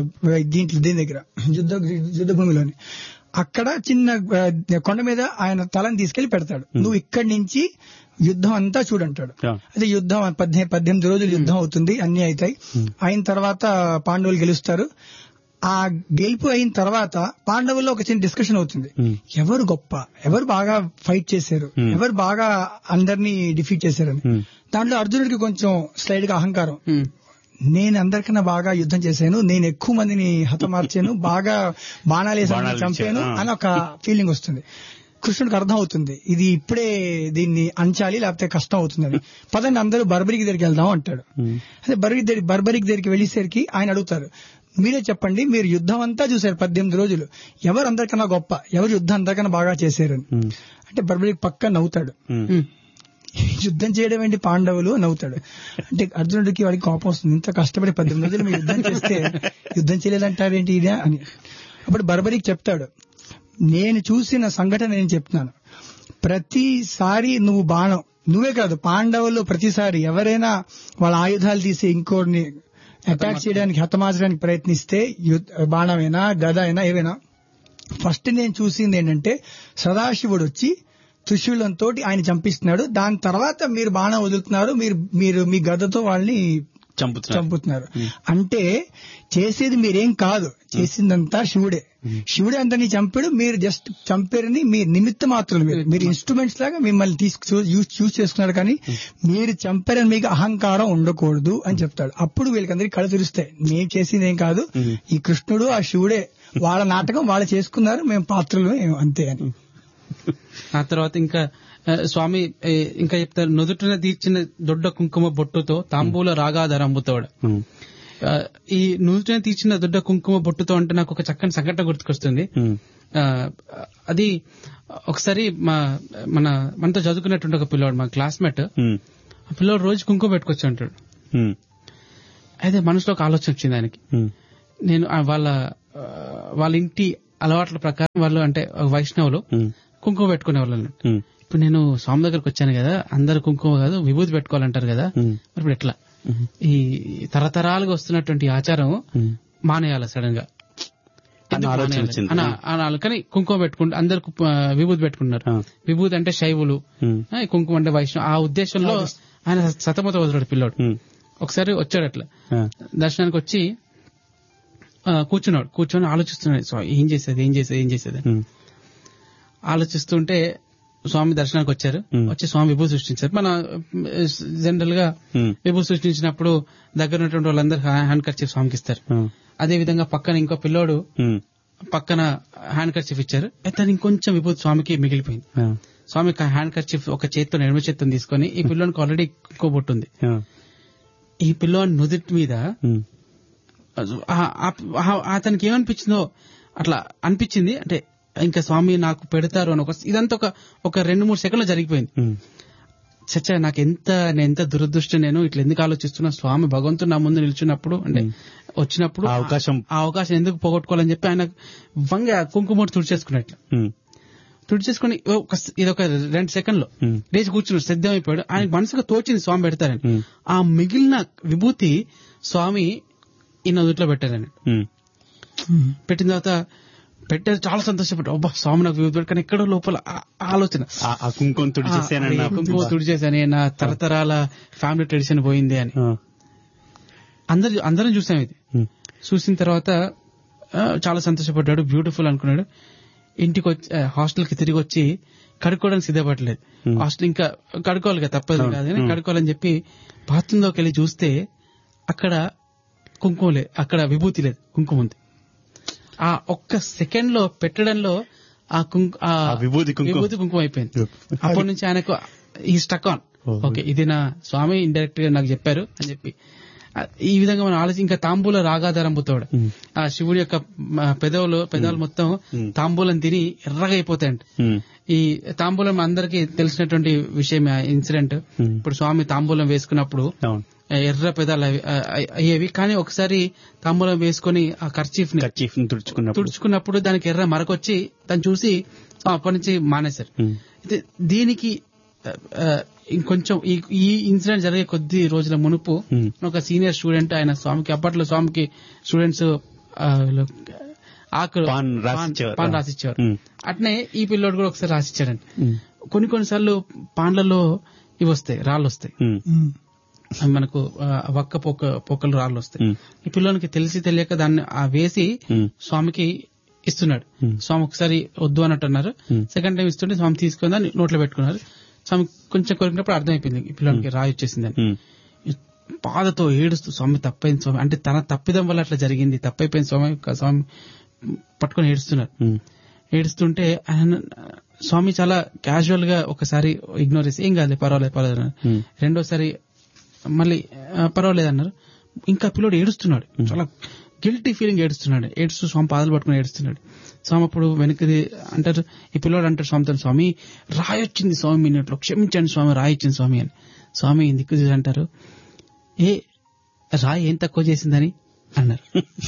దీని దగ్గర యుద్ధ భూమిలోని, అక్కడ చిన్న కొండ మీద ఆయన తలని తీసుకెళ్లి పెడతాడు, నువ్వు ఇక్కడి నుంచి యుద్ధం అంతా చూడంటాడు. అదే యుద్ధం 18 రోజులు యుద్ధం అవుతుంది, అన్ని అవుతాయి. అయిన తర్వాత పాండవులు గెలుస్తారు. ఆ గెలుపు అయిన తర్వాత పాండవుల్లో ఒక చిన్న డిస్కషన్ అవుతుంది, ఎవరు గొప్ప, ఎవరు బాగా ఫైట్ చేశారు, ఎవరు బాగా అందరినీ డిఫీట్ చేశారని. దాంట్లో అర్జునుడికి కొంచెం స్లైడ్ గా అహంకారం, నేను అందరికన్నా బాగా యుద్ధం చేశాను, నేను ఎక్కువ మందిని హతమార్చాను, బాగా బాణాలేసి చంపాను అని ఒక ఫీలింగ్ వస్తుంది. కృష్ణుడికి అర్థం అవుతుంది, ఇది ఇప్పుడే దీన్ని అంచాలి లేకపోతే కష్టం అవుతుందని. పదండి అందరూ బర్బరీకి దగ్గరికి వెళ్దాం అంటాడు. అదే బర్బరీకి దగ్గరికి వెళ్ళేసరికి ఆయన అడుగుతారు, మీరే చెప్పండి, మీరు యుద్ధం అంతా చూశారు 18 రోజులు, ఎవరు అందరికన్నా గొప్ప, ఎవరు యుద్ధం అందరికన్నా బాగా చేశారని. అంటే బర్బరీకి పక్క నవ్వుతాడు, యుద్ధం చేయడం ఏంటి పాండవులు నవ్వుతాడు. అంటే అర్జునుడికి వాడికి కోపం వస్తుంది, ఇంత కష్టపడి 18 రోజులు మీరు యుద్ధం చేస్తే యుద్ధం చేయలేదంటారేంటి ఇదే అని. అప్పుడు బర్బరీకి చెప్తాడు, నేను చూసిన సంఘటన నేను చెప్తున్నాను, ప్రతిసారి నువ్వు బాణం, నువ్వే కాదు పాండవులు ప్రతిసారి ఎవరైనా వాళ్ళ ఆయుధాలు తీసి ఇంకోరిని అటాక్ చేయడానికి హతమార్చడానికి ప్రయత్నిస్తే బాణమైనా గద అయినా ఏవైనా, ఫస్ట్ నేను చూసింది ఏంటంటే సదాశివుడు వచ్చి త్రిశూలంతో ఆయన చంపిస్తున్నాడు, దాని తర్వాత మీరు బాణం వదులుతున్నారు, మీరు మీ గదతో వాళ్ళని చంపుతున్నారు. అంటే చేసేది మీరేం కాదు, చేసిందంతా శివుడే. శివుడే అందరినీ చంపాడు, మీరు జస్ట్ చంపారని మీ నిమిత్త మాత్రం, మీరు ఇన్స్ట్రుమెంట్స్ లాగా మిమ్మల్ని యూజ్ చేసుకున్నారు, కానీ మీరు చంపారని మీకు అహంకారం ఉండకూడదు అని చెప్తాడు. అప్పుడు వీళ్ళకందరికీ కళ్ళు తెరుస్తాయి, మేము చేసింది ఏం కాదు, ఈ కృష్ణుడు ఆ శివుడే, వాళ్ళ నాటకం వాళ్ళు చేసుకున్నారు, మేము పాత్రలు అంతే అని. ఆ తర్వాత ఇంకా స్వామి ఇంకా చెప్తారు, నుదుటిన తీర్చిన దొడ్డ కుంకుమ బొట్టుతో తాంబూల రాగాధర అమ్ముతాడు. ఈ నుదుటిన తీర్చిన దొడ్డ కుంకుమ బొట్టుతో అంటే నాకు ఒక చక్కని సంఘటన గుర్తుకొస్తుంది. అది ఒకసారి మనతో చదువుకున్నటువంటి ఒక పిల్లవాడు, మా క్లాస్మేట్, ఆ పిల్లవాడు రోజు కుంకుమ పెట్టుకొచ్చి అంటాడు. అయితే మనసులో ఒక ఆలోచన వచ్చింది ఆయనకి. నేను వాళ్ళ ఇంటి అలవాట్ల ప్రకారం వాళ్ళు అంటే వైష్ణవులు కుంకుమ పెట్టుకునే వాళ్ళు. ఇప్పుడు నేను స్వామి దగ్గరకు వచ్చాను కదా, అందరు కుంకుమ కాదు విభూతి పెట్టుకోవాలంటారు కదా, మరి ఇప్పుడు ఎట్లా? ఈ తరతరాలుగా వస్తున్నటువంటి ఆచారం మానేయాలి సడన్ గా కానీ కుంకుమ పెట్టుకుంటే అందరు విభూతి పెట్టుకుంటున్నారు. విభూతి అంటే శైవులు, కుంకుమ అంటే వైష్ణవ. ఆ ఉద్దేశంలో ఆయన సతమత వదిలాడు పిల్లోడు. ఒకసారి వచ్చాడు అట్లా దర్శనానికి వచ్చి కూర్చొని ఆలోచిస్తున్నాడు, ఏం చేసేది ఆలోచిస్తుంటే స్వామి దర్శనానికి వచ్చారు. వచ్చి స్వామి విభూతి సృష్టించారు. మన జనరల్ గా విభూతి సృష్టించినప్పుడు దగ్గర ఉన్నటువంటి వాళ్ళందరూ హ్యాండ్ కర్చీఫ్ స్వామికి ఇస్తారు. అదే విధంగా పక్కన ఇంకో పిల్లోడు పక్కన హ్యాండ్ కర్చీఫ్ ఇచ్చారు. అయితే ఇంకొంచెం విభూతి స్వామికి మిగిలిపోయింది. స్వామి హ్యాండ్ కర్చీఫ్ ఒక చేత్తో ఎడమ చేత్తో తీసుకొని, ఈ పిల్లోనికి ఆల్రెడీ ఇంకో బొట్టు ఉంది, ఈ పిల్లోని నుదుటి మీద అతనికి ఏమనిపించిందో అట్లా అనిపించింది. అంటే ఇంకా స్వామి నాకు పెడతారు అని ఇదంతా ఒక 2-3 సెకండ్లు జరిగిపోయింది. చచ్చా నేను ఎంత దురదృష్టం, నేను ఇట్లా ఎందుకు ఆలోచిస్తున్నా, స్వామి భగవంతుడు నా ముందు నిల్చున్నప్పుడు అంటే వచ్చినప్పుడు ఆ అవకాశం ఎందుకు పోగొట్టుకోవాలని చెప్పి ఆయన వంగ కుంకుమ తుడిచేసుకున్నట్లు తుడిచేసుకుని ఇదొక 2 సెకండ్లు లేచి కూర్చున్నాడు, సిద్ధమైపోయాడు. ఆయనకు మనసుగా తోచింది స్వామి పెడతారని. ఆ మిగిలిన విభూతి స్వామి ఈ నదుట్లో పెట్టారని. పెట్టిన తర్వాత పెట్టారు, చాలా సంతోషపడ్డా, అబ్బా స్వామి నాకు విభూతి. కానీ ఎక్కడో లోపల ఆలోచన, కుంకుమ తుడిచేసాని, నా తరతరాల ఫ్యామిలీ ట్రెడిషన్ పోయింది అని. అందరం చూసాం ఇది. చూసిన తర్వాత చాలా సంతోషపడ్డాడు, బ్యూటిఫుల్ అనుకున్నాడు. ఇంటికి వచ్చి హాస్టల్ కి తిరిగి వచ్చి కడుక్కోవడానికి సిద్ధపడలేదు. హాస్టల్ ఇంకా కడుక్కోవాలి కదా, తప్పదు కాదు కానీ కడుక్కోవాలని చెప్పి బాత్రూమ్ లోకి వెళ్ళి చూస్తే అక్కడ కుంకుమ లేదు, అక్కడ విభూతి లేదు, కుంకుమ ఉంది. ఆ ఒక్క సెకండ్ లో పెట్టడంలో ఆ విభూతి కుంకుమ అయిపోయింది. అప్పటి నుంచి ఆయనకు ఈ స్టక్ ఆన్, ఓకే ఇది నా స్వామి ఇండైరెక్ట్ గా నాకు చెప్పారు అని చెప్పి. ఈ విధంగా మనం ఆలోచించి ఇంకా తాంబూల రాగాధారంబుతాడు. ఆ శివుడి యొక్క పెదవులు మొత్తం తాంబూలం తిని ఎర్రగా అయిపోతాయంట. ఈ తాంబూలం అందరికీ తెలిసినటువంటి విషయం ఇన్సిడెంట్. ఇప్పుడు స్వామి తాంబూలం వేసుకున్నప్పుడు ఎర్ర పెదాలు అయ్యేవి, కానీ ఒకసారి తాంబూలం వేసుకుని ఆ కర్చీఫ్ ని తుడుచుకున్నప్పుడు దానికి ఎర్ర మరకొచ్చి దాన్ని చూసి అప్పటి నుంచి మానేశారు. దీనికి ఇంకొంచెం ఈ ఇన్సిడెంట్ జరిగే కొద్ది రోజుల మునుపు ఒక సీనియర్ స్టూడెంట్, ఆయన అప్పట్లో స్వామికి స్టూడెంట్స్ పాన్ రాసిచ్చారు. అట్నే ఈ పిల్లోడు కూడా ఒకసారి రాసిచ్చాడండి. కొన్నిసార్లు పాన్లలో ఇవి వస్తాయి, రాళ్ళు వస్తాయి, మనకు వక్క పొక్కలు రాళ్ళు వస్తాయి. ఈ పిల్లోనికి తెలిసి తెలియక దాన్ని వేసి స్వామికి ఇస్తున్నాడు. స్వామి ఒకసారి వద్దు అన్నట్టు అన్నారు. సెకండ్ టైం ఇస్తుంటే స్వామి తీసుకుని దాన్ని నోట్లో పెట్టుకున్నారు. స్వామి కొంచెం కొరికినప్పుడు అర్థమైపోయింది ఈ పిల్లోనికి రాయి వచ్చేసిందని. బాధతో ఏడుస్తూ స్వామి తప్పైంది స్వామి, అంటే తన తప్పిదం వల్ల అట్లా జరిగింది, తప్పైపోయింది స్వామి, స్వామి పట్టుకుని ఏడుస్తున్నారు. ఏడుస్తుంటే ఆయన స్వామి చాలా క్యాజువల్ గా ఒకసారి ఇగ్నోర్ చేసి ఏం కాదు పర్వాలేదు రెండోసారి మళ్ళీ పర్వాలేదు అన్నారు. ఇంకా పిల్లోడు ఏడుస్తున్నాడు, చాలా గిల్టీ ఫీలింగ్ ఏడుస్తూ స్వామి పాదాలు పట్టుకుని ఏడుస్తున్నాడు. స్వామి అప్పుడు వెనక్కి అంటారు, ఈ పిల్లోడు అంటారు స్వామితో, స్వామి రాయి వచ్చింది స్వామి మీ నోట్లో, క్షమించండి స్వామి, రాయి ఇచ్చింది స్వామి అని. స్వామి దిక్కు చూసి అంటారు, రాయి ఏం తక్కువ చేసిందని అన్నారు.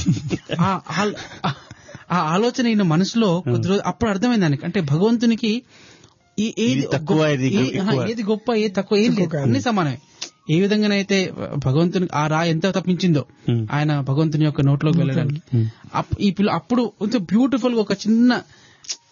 ఆ ఆలోచన ఈయన మనసులో కొద్ది రోజు అప్పుడు అర్థమైంది దానికి. అంటే భగవంతునికి ఏది గొప్ప ఏది తక్కువ ఏం లేదు, అన్ని సమానమే. ఏ విధంగానైతే భగవంతుని ఆ రాయి ఎంత తప్పించిందో ఆయన భగవంతుని యొక్క నోట్లోకి వెళ్ళడానికి, ఈ పిల్ల అప్పుడు బ్యూటిఫుల్ గా ఒక చిన్న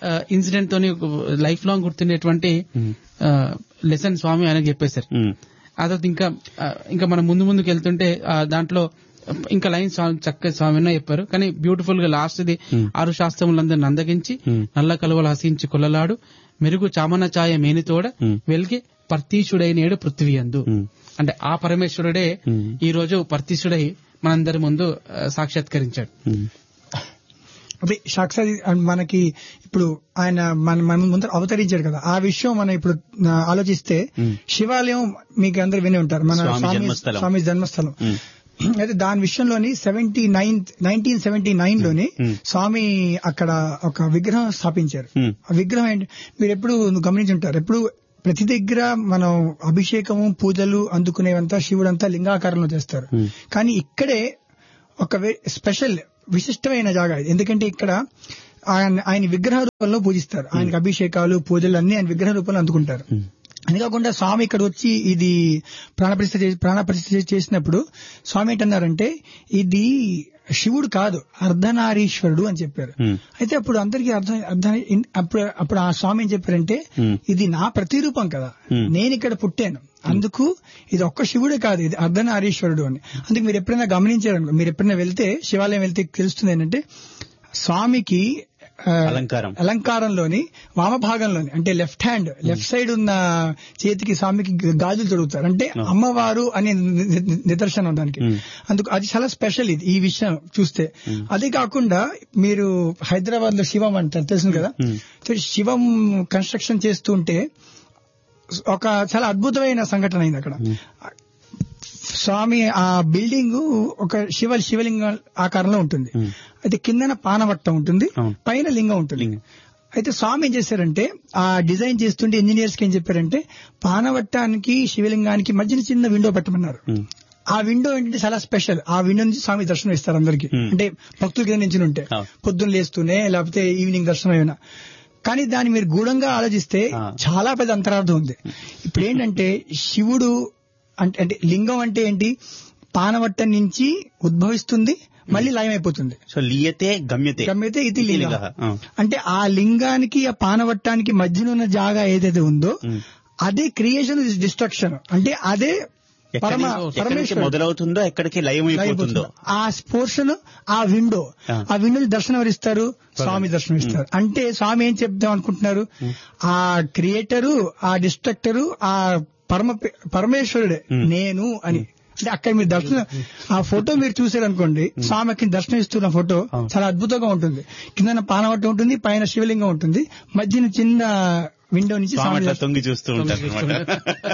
ఇన్సిడెంట్ తోని లైఫ్ లాంగ్ గుర్తుండేటువంటి లెసన్ స్వామి ఆయనకు చెప్పేశారు. ఆ తర్వాత ఇంకా మనం ముందుకు వెళ్తుంటే దాంట్లో ఇంకా లైన్స్ చక్కగా స్వామిన్న చెప్పారు. కానీ బ్యూటిఫుల్ గా లాస్ట్ ది 6 శాస్త్రములందరిని అందగించి నల్ల కలువలు హసించి కొల్లలాడు మెరుగు చామన ఛాయ మేనితోడ వెలిగి పర్తీషుడైనేడు పృథ్వీ అందు. అంటే ఆ పరమేశ్వరుడే ఈ రోజు పర్తీషుడై మనందరి ముందు సాక్షాత్కరించాడు. అదే సాక్షాత్ మనకి ఇప్పుడు ఆయన మన ముందర అవతరించాడు కదా, ఆ విషయం మనం ఇప్పుడు ఆలోచిస్తే శివాలయం మీకు అందరు విని ఉంటారు, మన స్వామి జన్మస్థలం. అయితే దాని విషయంలోని 1979 లోని స్వామి అక్కడ ఒక విగ్రహం స్థాపించారు. ఆ విగ్రహం ఏంటి మీరు ఎప్పుడు గమనించి ఉంటారు, ఎప్పుడు ప్రతి దగ్గర మనం అభిషేకము పూజలు అందుకునేవంతా శివుడంతా లింగాకారంలో చేస్తారు. కానీ ఇక్కడే ఒక స్పెషల్ విశిష్టమైన జాగా ఇది. ఎందుకంటే ఇక్కడ ఆయన విగ్రహ రూపంలో పూజిస్తారు, ఆయనకు అభిషేకాలు పూజలు అన్ని ఆయన విగ్రహ రూపంలో అందుకుంటారు. అందుకాకుండా స్వామి ఇక్కడ వచ్చి ఇది ప్రాణప్రతిష్ఠ చేసినప్పుడు స్వామి ఏంటన్నారంటే ఇది శివుడు కాదు అర్ధనారీశ్వరుడు అని చెప్పారు. అయితే అప్పుడు అందరికీ అప్పుడు ఆ స్వామి ఏం చెప్పారంటే ఇది నా ప్రతిరూపం కదా, నేను ఇక్కడ పుట్టాను, అందుకు ఇది ఒక్క శివుడే కాదు, ఇది అర్ధనారీశ్వరుడు అని. అందుకు మీరు ఎప్పుడైనా గమనించారనుకో, మీరు ఎప్పుడైనా వెళ్తే శివాలయం వెళ్తే తెలుస్తుంది ఏంటంటే స్వామికి అలంకారంలోని వామభాగంలోని అంటే లెఫ్ట్ సైడ్ ఉన్న చేతికి స్వామికి గాజులు తొడుగుతారు, అంటే అమ్మవారు అనే నిదర్శనం దానికి. అందుకు అది చాలా స్పెషల్ ఇది ఈ విషయం చూస్తే. అదే కాకుండా మీరు హైదరాబాద్ లో శివం అంటారు తెలుసు కదా, శివం కన్స్ట్రక్షన్ చేస్తుంటే ఒక చాలా అద్భుతమైన సంఘటన అయింది అక్కడ. స్వామి ఆ బిల్డింగ్ ఒక శివలింగం ఆకారంలో ఉంటుంది. అయితే కిందన పానవట్టం ఉంటుంది, పైన లింగం ఉంటుంది. అయితే స్వామి ఏం చేశారంటే ఆ డిజైన్ చేస్తుంటే ఇంజనీర్స్ కి ఏం చెప్పారంటే పానవట్టానికి శివలింగానికి మధ్యన చిన్న విండో పెట్టమన్నారు. ఆ విండో ఏంటంటే చాలా స్పెషల్. ఆ విండో నుంచి స్వామి దర్శనం ఇస్తారు అందరికి, అంటే భక్తుల కింద నుంచి ఉంటే పొద్దున్న లేస్తూనే లేకపోతే ఈవినింగ్ దర్శనం అయినా. కానీ దాన్ని మీరు గూఢంగా ఆలోచిస్తే చాలా పెద్ద అంతరార్థం ఉంది. ఇప్పుడు ఏంటంటే శివుడు అంటే లింగం అంటే ఏంటి, పానవట్టం నుంచి ఉద్భవిస్తుంది మళ్ళీ లయమైపోతుంది. సో లీయతే గమ్యతే ఇది లింగ. అంటే ఆ లింగానికి ఆ పానవట్టానికి మధ్యన ఉన్న జాగా ఏదైతే ఉందో అదే క్రియేషన్ ఇస్ డిస్ట్రక్షన్. అంటే అదే పరమేశ్వరుడు మొదలవుతుందో ఎక్కడికి లయమైపోతుందో ఆ పోర్షన్, ఆ విండో దర్శనం ఎవరిస్తారు, స్వామి దర్శనం ఇస్తారు. అంటే స్వామి ఏం చెప్దాం అనుకుంటున్నారు, ఆ క్రియేటరు ఆ డిస్ట్రక్టరు ఆ పరమేశ్వరుడే నేను అని. అంటే అక్కడ మీరు దర్శనం ఆ ఫోటో మీరు చూసారనుకోండి, స్వామికి దర్శనం ఇస్తున్న ఫోటో చాలా అద్భుతంగా ఉంటుంది. కింద పానవట్టం ఉంటుంది, పైన శివలింగం ఉంటుంది, మధ్యన చిన్న విండో నుంచి తొంగి చూస్తూ ఉంటారు.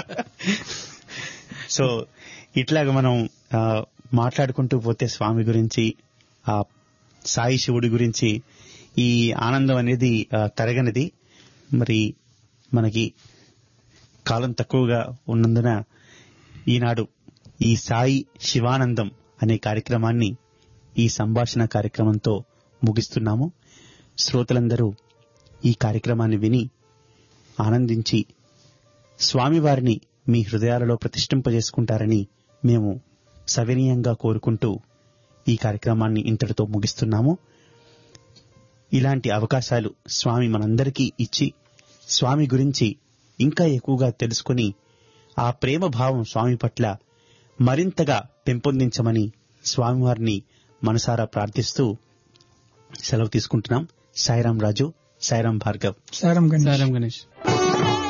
సో ఇట్లాగా మనం మాట్లాడుకుంటూ పోతే స్వామి గురించి, ఆ సాయి శివుడి గురించి ఈ ఆనందం అనేది తరగనిది. మరి మనకి కాలం తక్కువగా ఉన్నందున ఈనాడు ఈ సాయి శివానందం అనే కార్యక్రమాన్ని ఈ సంభాషణ కార్యక్రమంతో ముగిస్తున్నాము. శ్రోతలందరూ ఈ కార్యక్రమాన్ని విని ఆనందించి స్వామివారిని మీ హృదయాలలో ప్రతిష్ఠింపజేసుకుంటారని మేము సవినయంగా కోరుకుంటూ ఈ కార్యక్రమాన్ని ఇంతటితో ముగిస్తున్నాము. ఇలాంటి అవకాశాలు స్వామి మనందరికీ ఇచ్చి స్వామి గురించి ఇంకా ఎక్కువగా తెలుసుకుని ఆ ప్రేమ భావం స్వామి పట్ల మరింతగా పెంపొందించమని స్వామివారిని మనసారా ప్రార్థిస్తూ సెలవు తీసుకుంటున్నాం. సాయిరాం రాజు, సాయిరాం భార్గవ్, సాయిరాం గణేష్.